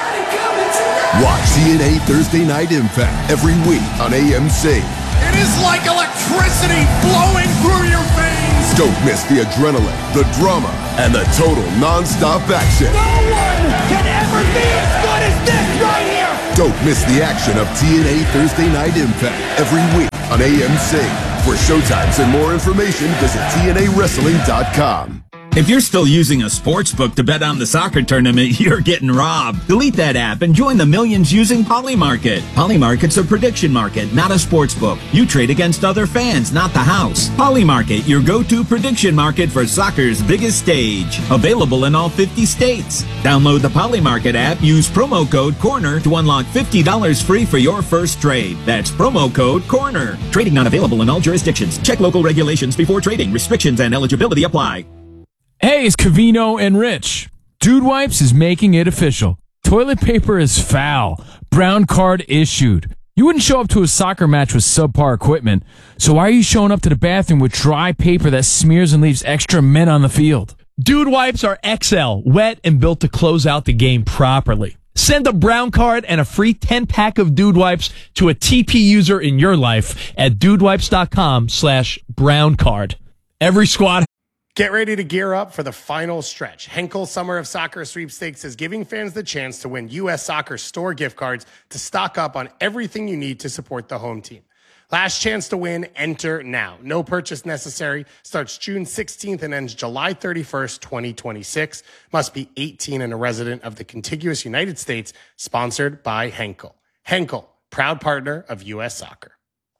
Speaker 2: Watch T N A Thursday Night Impact every week on A M C.
Speaker 22: It is like electricity flowing through your veins.
Speaker 2: Don't miss the adrenaline, the drama, and the total non-stop action.
Speaker 22: No one can ever be as good as this right here.
Speaker 2: Don't miss the action of T N A Thursday Night Impact every week on A M C. For showtimes and more information, visit T N A wrestling dot com.
Speaker 23: If you're still using a sportsbook to bet on the soccer tournament, you're getting robbed. Delete that app and join the millions using Polymarket. Polymarket's a prediction market, not a sportsbook. You trade against other fans, not the house. Polymarket, your go-to prediction market for soccer's biggest stage. Available in all fifty states. Download the Polymarket app, use promo code CORNER to unlock fifty dollars free for your first trade. That's promo code CORNER. Trading not available in all jurisdictions. Check local regulations before trading. Restrictions and eligibility apply.
Speaker 12: Hey, it's Cavino and Rich. Dude Wipes is making it official. Toilet paper is foul. Brown card issued. You wouldn't show up to a soccer match with subpar equipment, so why are you showing up to the bathroom with dry paper that smears and leaves extra men on the field?
Speaker 24: Dude Wipes are X L, wet and built to close out the game properly. Send a brown card and a free ten-pack of Dude Wipes to a T P user in your life at dudewipes.com slash brown card. Every squad.
Speaker 11: Get ready to gear up for the final stretch. Henkel Summer of Soccer Sweepstakes is giving fans the chance to win U S Soccer store gift cards to stock up on everything you need to support the home team. Last chance to win, enter now. No purchase necessary. Starts June sixteenth and ends July thirty-first, twenty twenty-six. Must be eighteen and a resident of the contiguous United States. Sponsored by Henkel. Henkel, proud partner of U S Soccer.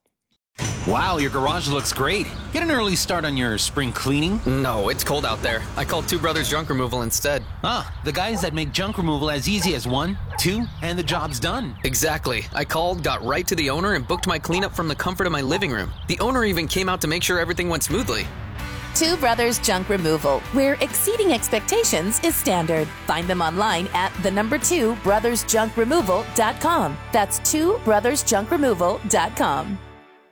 Speaker 19: Wow, your garage looks great. Get an early start on your spring cleaning.
Speaker 25: No, it's cold out there. I called Two Brothers Junk Removal instead.
Speaker 19: Ah, the guys that make junk removal as easy as one, two, and the job's done.
Speaker 25: Exactly. I called, got right to the owner, and booked my cleanup from the comfort of my living room. The owner even came out to make sure everything went smoothly.
Speaker 26: Two Brothers Junk Removal, where exceeding expectations is standard. Find them online at the number two brothers junk removal dot com. That's two brothers junk removal dot com.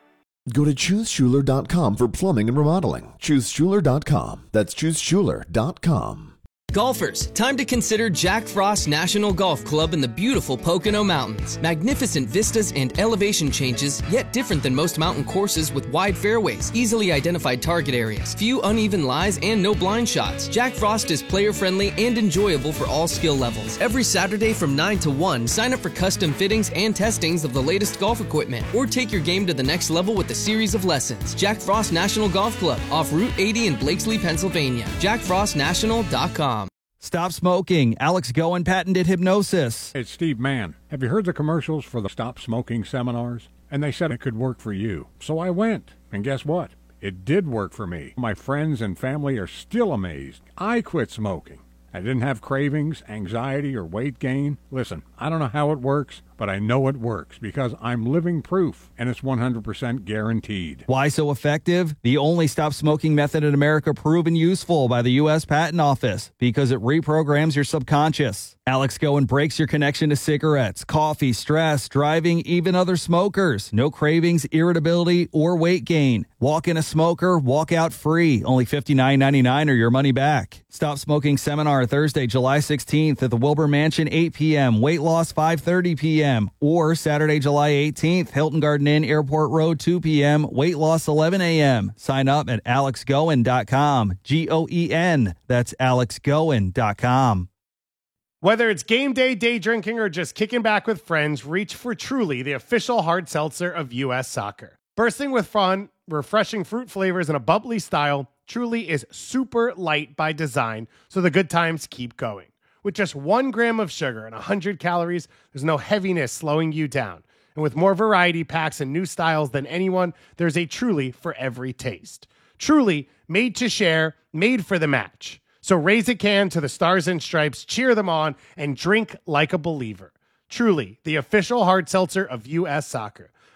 Speaker 27: Go to choose schuler dot com for plumbing and remodeling. choose schuler dot com. That's choose schuler dot com.
Speaker 25: Golfers, time to consider Jack Frost National Golf Club in the beautiful Pocono Mountains. Magnificent vistas and elevation changes, yet different than most mountain courses with wide fairways, easily identified target areas, few uneven lies, and no blind shots. Jack Frost is player-friendly and enjoyable for all skill levels. Every Saturday from nine to one, sign up for custom fittings and testings of the latest golf equipment, or take your game to the next level with a series of lessons. Jack Frost National Golf Club, off Route eighty in Blakesley, Pennsylvania. jack frost national dot com.
Speaker 28: Stop smoking. Alex Goen patented hypnosis.
Speaker 29: It's Steve Mann. Have you heard the commercials for the Stop Smoking seminars? And they said it could work for you. So I went. And guess what? It did work for me. My friends and family are still amazed. I quit smoking. I didn't have cravings, anxiety, or weight gain. Listen, I don't know how it works, but I know it works because I'm living proof, and it's one hundred percent guaranteed.
Speaker 28: Why so effective? The only stop smoking method in America proven useful by the U S Patent Office because it reprograms your subconscious. Alex Goen breaks your connection to cigarettes, coffee, stress, driving, even other smokers. No cravings, irritability, or weight gain. Walk in a smoker, walk out free. Only fifty-nine ninety-nine or your money back. Stop Smoking Seminar Thursday, July sixteenth at the Wilbur Mansion, eight p.m. Weight loss, five thirty p.m. Or Saturday, July eighteenth, Hilton Garden Inn, Airport Road, two p.m. Weight loss, eleven a.m. Sign up at alex goen dot com. G O E N. That's alex goen dot com.
Speaker 11: Whether it's game day, day drinking, or just kicking back with friends, reach for Truly, the official hard seltzer of U S Soccer. Bursting with fun, refreshing fruit flavors, and a bubbly style, Truly is super light by design, so the good times keep going. With just one gram of sugar and one hundred calories, there's no heaviness slowing you down. And with more variety packs and new styles than anyone, there's a Truly for every taste. Truly, made to share, made for the match. So raise a can to the Stars and Stripes, cheer them on, and drink like a believer. Truly, the official hard seltzer of U S Soccer.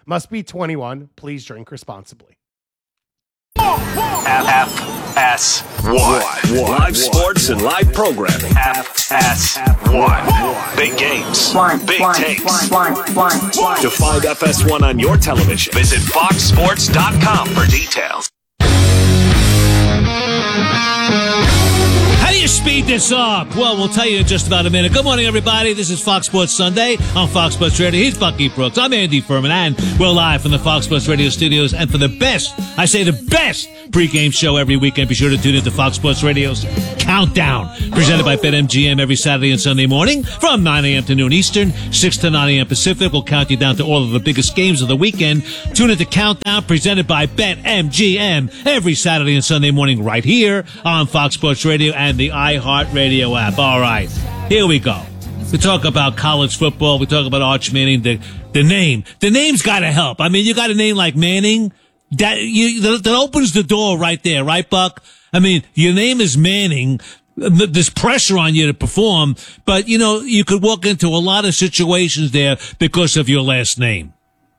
Speaker 11: Must be twenty-one. Please drink responsibly.
Speaker 4: F S one. Live sports and live programming. F S one. Big games. Big takes. To find F S one on your television, visit fox sports dot com for details.
Speaker 1: How do you speed this up? Well, we'll tell you in just about a minute. Good morning, everybody. This is Fox Sports Sunday on Fox Sports Radio. He's Bucky Brooks. I'm Andy Furman, and we're live from the Fox Sports Radio studios. And for the best, I say the best pregame show every weekend, be sure to tune into Fox Sports Radio's Countdown, presented by BetMGM every Saturday and Sunday morning from nine a.m. to noon Eastern, six to nine a.m. Pacific. We'll count you down to all of the biggest games of the weekend. Tune into Countdown, presented by BetMGM every Saturday and Sunday morning right here on Fox Sports Radio and the iHeartRadio app. All right, here we go. We talk about college football. We talk about Arch Manning. The, the name. The name's got to help. I mean, you got a name like Manning. That you that, that opens the door right there, right, Buck? I mean, your name is Manning. There's pressure on you to perform, but, you know, you could walk into a lot of situations there because of your last name.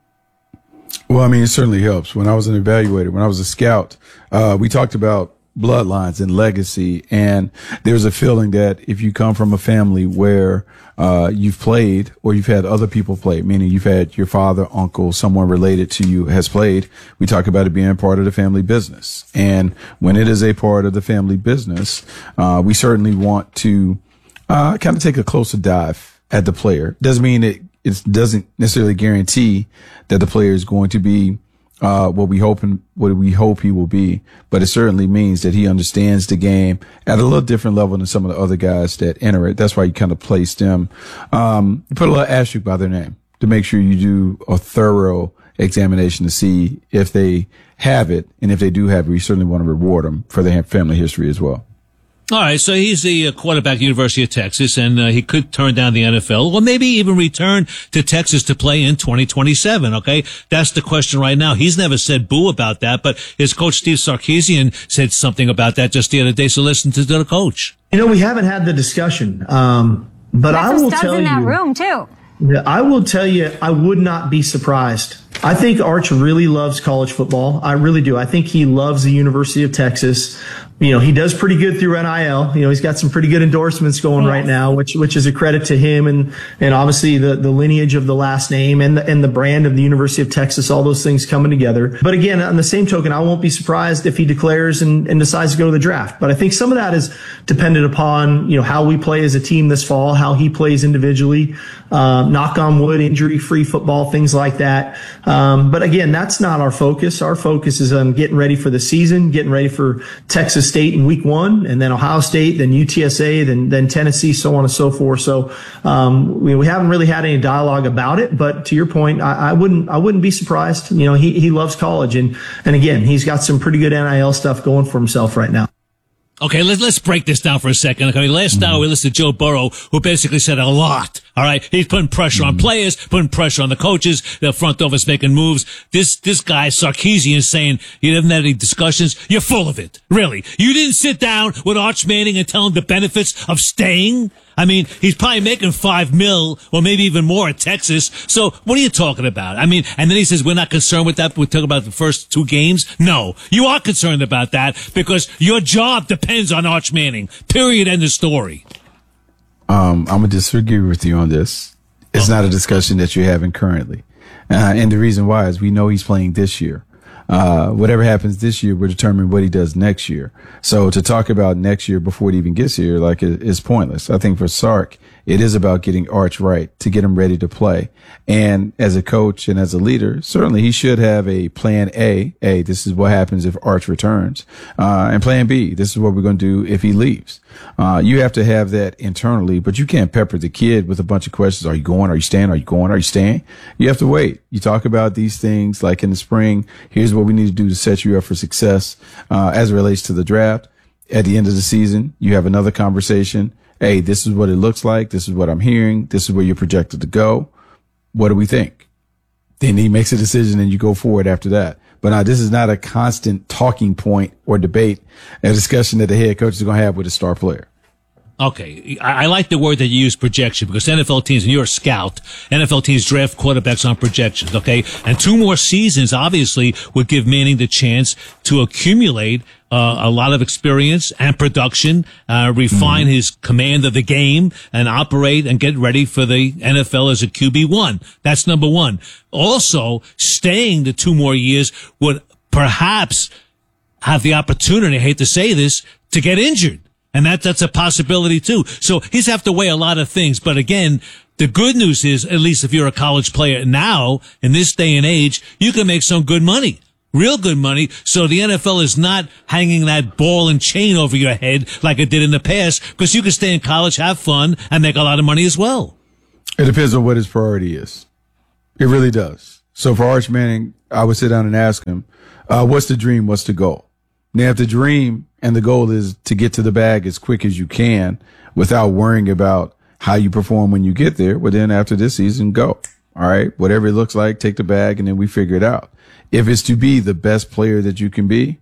Speaker 3: Well, I mean, it certainly helps. When I was an evaluator, when I was a scout, uh, we talked about bloodlines and legacy. And there's a feeling that if you come from a family where uh you've played or you've had other people play, meaning you've had your father, uncle, someone related to you has played, we talk about it being part of the family business. And when it is a part of the family business, uh we certainly want to uh kind of take a closer dive at the player. Doesn't mean it it doesn't necessarily guarantee that the player is going to be Uh, what we hope and what we hope he will be, but it certainly means that he understands the game at a little different level than some of the other guys that enter it. That's why you kind of place them, um, you put a little asterisk by their name to make sure you do a thorough examination to see if they have it. And if they do have it, we certainly want to reward them for their family history as well.
Speaker 1: All right, so he's the quarterback at the University of Texas, and uh, he could turn down the N F L, or maybe even return to Texas to play in twenty twenty-seven, okay? That's the question right now. He's never said boo about that, but his coach, Steve Sarkisian, said something about that just the other day, so listen to the coach.
Speaker 5: You know, we haven't had the discussion, um, but I will tell you. in that room, too. I will tell you, I would not be surprised. I think Arch really loves college football. I really do. I think he loves the University of Texas. You know, he does pretty good through N I L. You know, he's got some pretty good endorsements going right now, which which is a credit to him and and obviously the the lineage of the last name and the, and the brand of the University of Texas, all those things coming together. But again, on the same token, I won't be surprised if he declares and, and decides to go to the draft. But I think some of that is dependent upon, you know, how we play as a team this fall, how he plays individually, uh, knock on wood, injury-free football, things like that. Um, but again, that's not our focus. Our focus is on getting ready for the season, getting ready for Texas State in week one, and then Ohio State, then U T S A, then then Tennessee, so on and so forth. So um, we, we haven't really had any dialogue about it. But to your point, I, I wouldn't I wouldn't be surprised. You know, he he loves college, and and again, he's got some pretty good N I L stuff going for himself right now.
Speaker 1: Okay, let's let's break this down for a second. Okay, last mm-hmm. hour we listened to Joe Burrow, who basically said a lot. All right, he's putting pressure mm-hmm. on players, putting pressure on the coaches, the front office making moves. This this guy Sarkisian is saying you haven't had any discussions. You're full of it, really. You didn't sit down with Arch Manning and tell him the benefits of staying. I mean, he's probably making five mil or maybe even more at Texas. So what are you talking about? I mean, and then he says, we're not concerned with that. We're talking about the first two games. No, you are concerned about that because your job depends on Arch Manning. Period. End of story.
Speaker 3: Um, I'm going to disagree with you on this. It's oh. not a discussion that you're having currently. Uh, and the reason why is we know he's playing this year. Uh, whatever happens this year will determine what he does next year. So to talk about next year before it even gets here, like, is pointless. I think for Sark, it is about getting Arch right to get him ready to play. And as a coach and as a leader, certainly he should have a plan A. A, this is what happens if Arch returns. Uh, and plan B, this is what we're going to do if he leaves. Uh, you have to have that internally, but you can't pepper the kid with a bunch of questions. Are you going? Are you staying? Are you going? Are you staying? You have to wait. You talk about these things like in the spring. Here's what we need to do to set you up for success, uh, as it relates to the draft. At the end of the season, you have another conversation. Hey, this is what it looks like. This is what I'm hearing. This is where you're projected to go. What do we think? Then he makes a decision and you go forward after that. But now this is not a constant talking point or debate, a discussion that the head coach is going to have with a star player.
Speaker 1: Okay, I, I like the word that you use, projection, because N F L teams, and you're a scout, N F L teams draft quarterbacks on projections, okay? And two more seasons, obviously, would give Manning the chance to accumulate uh, a lot of experience and production, uh, refine mm-hmm. his command of the game, and operate and get ready for the N F L as a Q B one. That's number one. Also, staying the two more years would perhaps have the opportunity, I hate to say this, to get injured. And that, that's a possibility too. So he's have to weigh a lot of things. But again, the good news is, at least if you're a college player now, in this day and age, you can make some good money. Real good money. So the N F L is not hanging that ball and chain over your head like it did in the past, because you can stay in college, have fun, and make a lot of money as well.
Speaker 3: It depends on what his priority is. It really does. So for Arch Manning, I would sit down and ask him, uh, what's the dream? What's the goal? Now, if the dream and the goal is to get to the bag as quick as you can without worrying about how you perform when you get there, well, then after this season, go. All right. Whatever it looks like, take the bag, and then we figure it out. If it's to be the best player that you can be,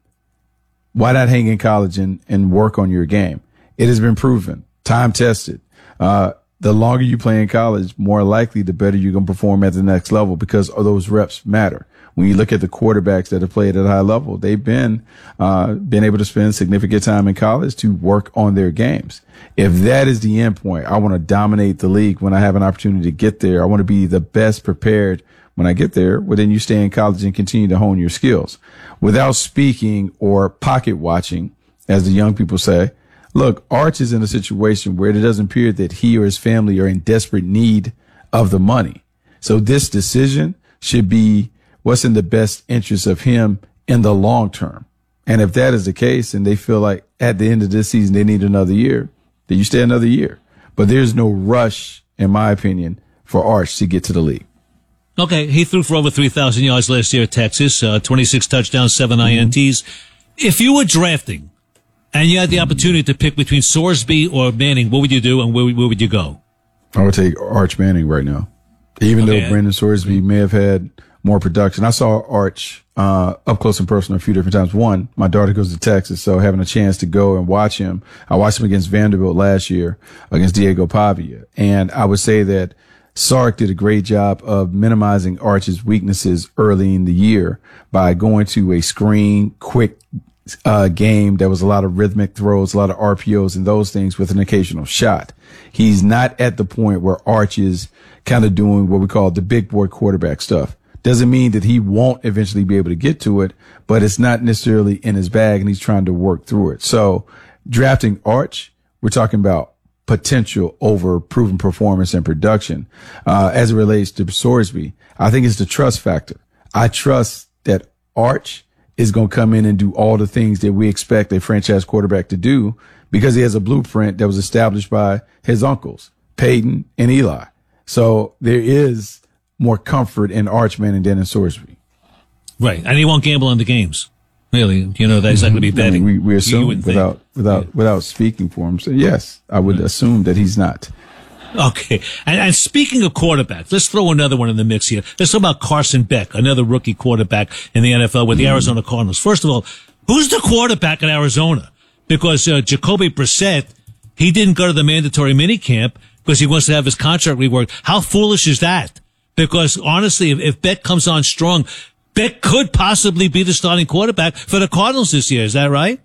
Speaker 3: why not hang in college and, and work on your game? It has been proven, time tested. Uh, the longer you play in college, more likely the better you're going to perform at the next level, because those reps matter. When you look at the quarterbacks that have played at a high level, they've been, uh, been able to spend significant time in college to work on their games. If that is the end point, I want to dominate the league when I have an opportunity to get there. I want to be the best prepared when I get there. Well, then you stay in college and continue to hone your skills without speaking or pocket watching, as the young people say. Look, Arch is in a situation where it doesn't appear that he or his family are in desperate need of the money. So this decision should be what's in the best interest of him in the long term. And if that is the case, and they feel like at the end of this season they need another year, then you stay another year. But there's no rush, in my opinion, for Arch to get to the league.
Speaker 1: Okay, he threw for over three thousand yards last year at Texas, uh, twenty-six touchdowns, seven I N Ts. Mm-hmm. If you were drafting and you had the opportunity to pick between Sorsby or Manning, what would you do, and where, where would you go?
Speaker 3: I would take Arch Manning right now. Even okay. though Brandon Sorsby may have had more production. I saw Arch uh up close and personal a few different times. One, my daughter goes to Texas, so having a chance to go and watch him. I watched him against Vanderbilt last year, against Diego Pavia. And I would say that Sark did a great job of minimizing Arch's weaknesses early in the year by going to a screen, quick uh game that was a lot of rhythmic throws, a lot of R P Os and those things with an occasional shot. He's not at the point where Arch is kind of doing what we call the big boy quarterback stuff. Doesn't mean that he won't eventually be able to get to it, but it's not necessarily in his bag, and he's trying to work through it. So drafting Arch, we're talking about potential over proven performance and production. Uh, as it relates to Sorsby, I think it's the trust factor. I trust that Arch is going to come in and do all the things that we expect a franchise quarterback to do, because he has a blueprint that was established by his uncles, Peyton and Eli. So there is more comfort in Arch Manning than in Sorsby.
Speaker 1: Right. And he won't gamble on the games. Really. You know, that's not going to be betting.
Speaker 3: I mean, we, we assume without, without, yeah. without speaking for him. So yes, I would right. assume that he's not.
Speaker 1: Okay. And, and speaking of quarterbacks, let's throw another one in the mix here. Let's talk about Carson Beck, another rookie quarterback in the N F L with the mm. Arizona Cardinals. First of all, who's the quarterback in Arizona? Because uh, Jacoby Brissett, he didn't go to the mandatory minicamp because he wants to have his contract reworked. How foolish is that? Because honestly, if, if Beck comes on strong, Beck could possibly be the starting quarterback for the Cardinals this year. Is that right?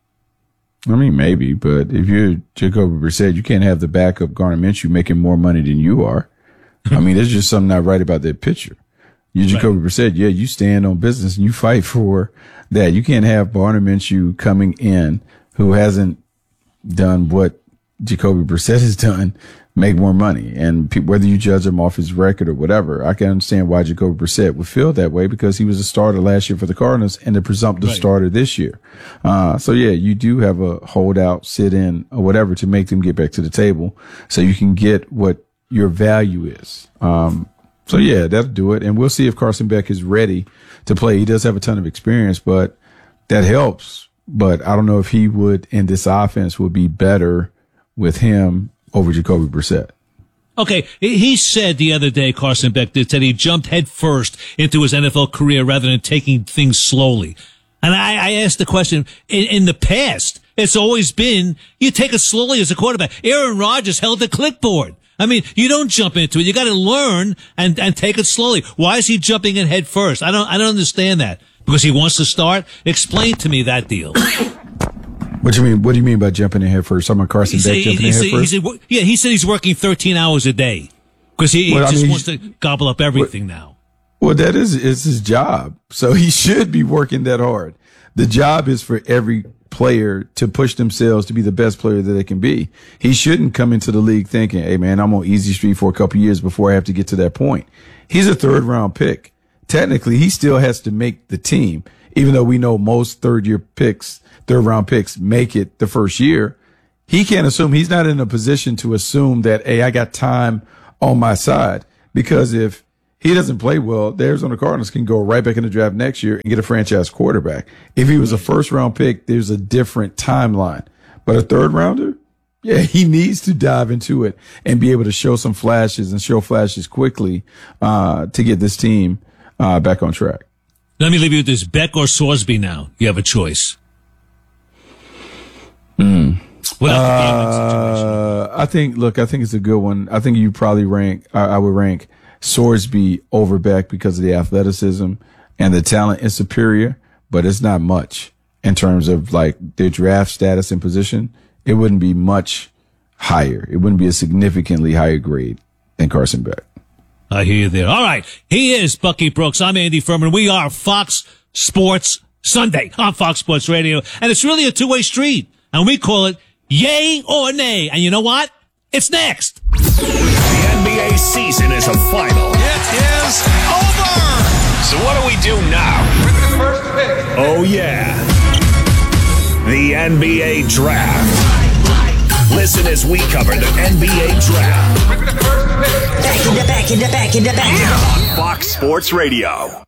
Speaker 3: I mean, maybe, but if you're Jacoby Brissett, you can't have the backup Gardner Minshew making more money than you are. I mean, there's just something not right about that picture. You Jacoby right. Brissett, yeah, you stand on business and you fight for that. You can't have Gardner Minshew coming in who hasn't done what Jacoby Brissett has done, make more money. And pe- whether you judge him off his record or whatever, I can understand why Jacoby Brissett would feel that way, because he was a starter last year for the Cardinals and the presumptive right. starter this year. Uh, so yeah, you do have a holdout, sit in or whatever to make them get back to the table so you can get what your value is. Um, so yeah, that'll do it. And we'll see if Carson Beck is ready to play. He does have a ton of experience, but that helps. But I don't know if he would, in this offense, would be better with him over Jacoby Brissett.
Speaker 1: Okay, he said the other day, Carson Beck did, that he jumped head first into his N F L career rather than taking things slowly. And I, I asked the question, in, in the past, it's always been, you take it slowly as a quarterback. Aaron Rodgers held the clipboard. I mean, you don't jump into it. You got to learn and, and take it slowly. Why is he jumping in head first? I don't, I don't understand that. Because he wants to start? Explain to me that deal.
Speaker 3: What do you mean? What do you mean by jumping in head first? Someone Carson Beck
Speaker 1: said,
Speaker 3: jumping in head
Speaker 1: said,
Speaker 3: first?
Speaker 1: He said, yeah, he said he's working thirteen hours a day. Because he,
Speaker 3: well,
Speaker 1: he just
Speaker 3: I mean,
Speaker 1: wants to gobble up everything
Speaker 3: well,
Speaker 1: now.
Speaker 3: Well, that is, is his job. So he should be working that hard. The job is for every player to push themselves to be the best player that they can be. He shouldn't come into the league thinking, hey, man, I'm on easy street for a couple of years before I have to get to that point. He's a third round pick. Technically, he still has to make the team, even though we know most third year picks, third round picks make it the first year. He can't assume, he's not in a position to assume that, hey, I got time on my side, because if he doesn't play well, the Arizona Cardinals can go right back in the draft next year and get a franchise quarterback. If he was a first round pick, there's a different timeline. But a third rounder, yeah, he needs to dive into it and be able to show some flashes and show flashes quickly uh, to get this team uh, back on track.
Speaker 1: Let me leave you with this. Beck or Sorsby now? You have a choice.
Speaker 3: Hmm. Uh, I think, look, I think it's a good one. I think you probably rank, I, I would rank Sorsby over Beck because of the athleticism and the talent is superior, but it's not much in terms of like their draft status and position. It wouldn't be much higher. It wouldn't be a significantly higher grade than Carson Beck.
Speaker 1: I hear you there. All right. He is Bucky Brooks. I'm Andy Furman. We are Fox Sports Sunday on Fox Sports Radio. And it's really a two-way street. And we call it yay or nay. And you know what? It's next.
Speaker 4: The N B A season is a final.
Speaker 22: It is over.
Speaker 4: So what do we do now?
Speaker 22: With the first pick.
Speaker 4: Oh, yeah. The N B A Draft. Listen as we cover the N B A Draft.
Speaker 22: With the first pick.
Speaker 6: Back in the back in the back in the back.
Speaker 4: On Fox Sports Radio.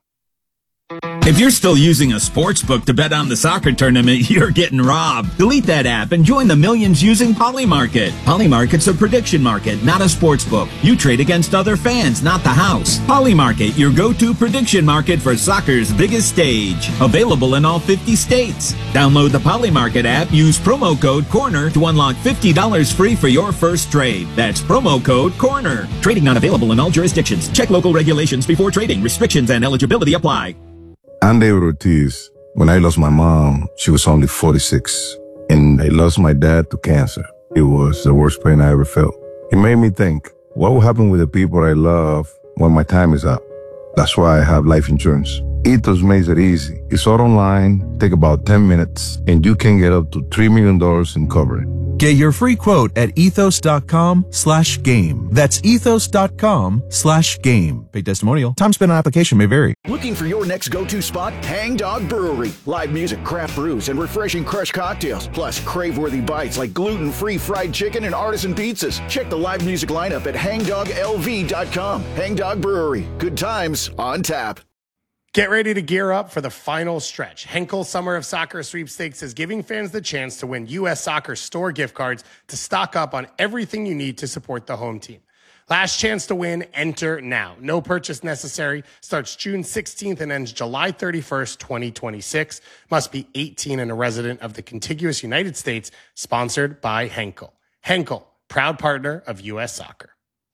Speaker 23: If you're still using a sports book to bet on the soccer tournament, you're getting robbed. Delete that app and join the millions using Polymarket. Polymarket's a prediction market, not a sports book. You trade against other fans, not the house. Polymarket, your go-to prediction market for soccer's biggest stage. Available in all fifty states. Download the Polymarket app, use promo code CORNER to unlock fifty dollars free for your first trade. That's promo code CORNER. Trading not available in all jurisdictions. Check local regulations before trading. Restrictions and eligibility apply.
Speaker 7: I'm David Ortiz. When I lost my mom, she was only forty-six. And I lost my dad to cancer. It was the worst pain I ever felt. It made me think, what will happen with the people I love when my time is up? That's why I have life insurance. Ethos makes it easy. It's all online, take about ten minutes, and you can get up to three million dollars in coverage.
Speaker 9: Get your free quote at ethos.com slash game. That's ethos.com slash game. Paid testimonial. Time spent on application may vary.
Speaker 10: Looking for your next go-to spot? Hangdog Brewery. Live music, craft brews, and refreshing crushed cocktails. Plus, crave-worthy bites like gluten-free fried chicken and artisan pizzas. Check the live music lineup at hangdog l v dot com. Hangdog Brewery. Good times on tap.
Speaker 11: Get ready to gear up for the final stretch. Henkel Summer of Soccer Sweepstakes is giving fans the chance to win U S Soccer store gift cards to stock up on everything you need to support the home team. Last chance to win, enter now. No purchase necessary. Starts June sixteenth and ends July thirty-first, twenty twenty-six. Must be eighteen and a resident of the contiguous United States. Sponsored by Henkel. Henkel, proud partner of U S Soccer.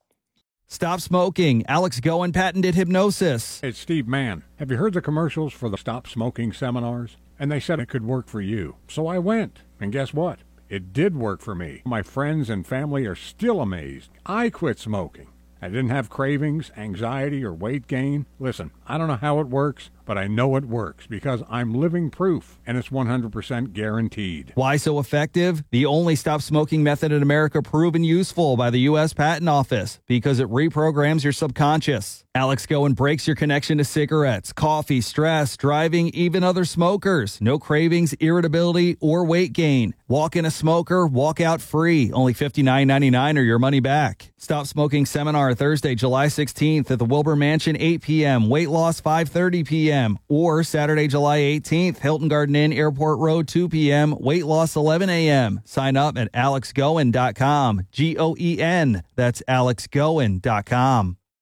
Speaker 28: Stop smoking. Alex Goen patented hypnosis.
Speaker 29: It's Steve Mann. Have you heard the commercials for the Stop Smoking seminars? And they said it could work for you. So I went. And guess what? It did work for me. My friends and family are still amazed. I quit smoking. I didn't have cravings, anxiety, or weight gain. Listen, I don't know how it works, but I know it works because I'm living proof, and it's one hundred percent guaranteed.
Speaker 28: Why so effective? The only stop smoking method in America proven useful by the U S Patent Office because it reprograms your subconscious. Alex Goen breaks your connection to cigarettes, coffee, stress, driving, even other smokers. No cravings, irritability, or weight gain. Walk in a smoker, walk out free. Only fifty-nine ninety-nine or your money back. Stop Smoking Seminar Thursday, July sixteenth at the Wilbur Mansion, eight p.m. Weight loss, five thirty p.m. Or Saturday, July eighteenth, Hilton Garden Inn, Airport Road, two p.m. Weight loss, eleven a.m. Sign up at alex goen dot com. G O E N. That's alex goen dot com.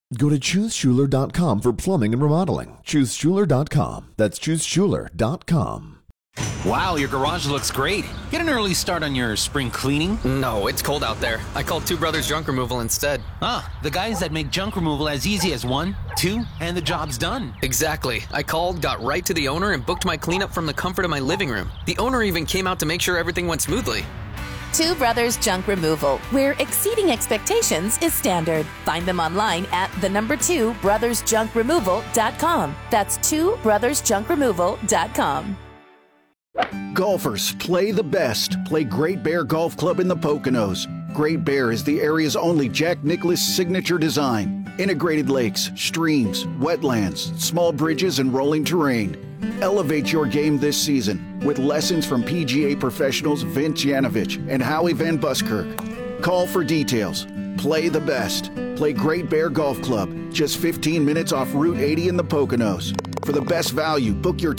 Speaker 27: Go to choose schuler dot com for plumbing and remodeling. choose schuler dot com. That's choose schuler dot com.
Speaker 19: Wow, your garage looks great. Get an early start on your spring cleaning.
Speaker 25: No, it's cold out there. I called Two Brothers Junk Removal instead.
Speaker 19: Ah, the guys that make junk removal as easy as one, two, and the job's done.
Speaker 25: Exactly. I called, got right to the owner, and booked my cleanup from the comfort of my living room. The owner even came out to make sure everything went smoothly.
Speaker 26: Two Brothers Junk Removal, where exceeding expectations is standard. Find them online at the number two brothers junk removal dot com. That's two brothers junk removal dot com.
Speaker 10: Golfers, play the best. Play Great Bear Golf Club in the Poconos. Great Bear is the area's only Jack Nicklaus signature design. Integrated lakes, streams, wetlands, small bridges, and rolling terrain. Elevate your game this season with lessons from P G A professionals Vince Yanovich and Howie Van Buskirk. Call for details. Play the best. Play Great Bear Golf Club, just fifteen minutes off Route eighty in the Poconos. For the best value, book your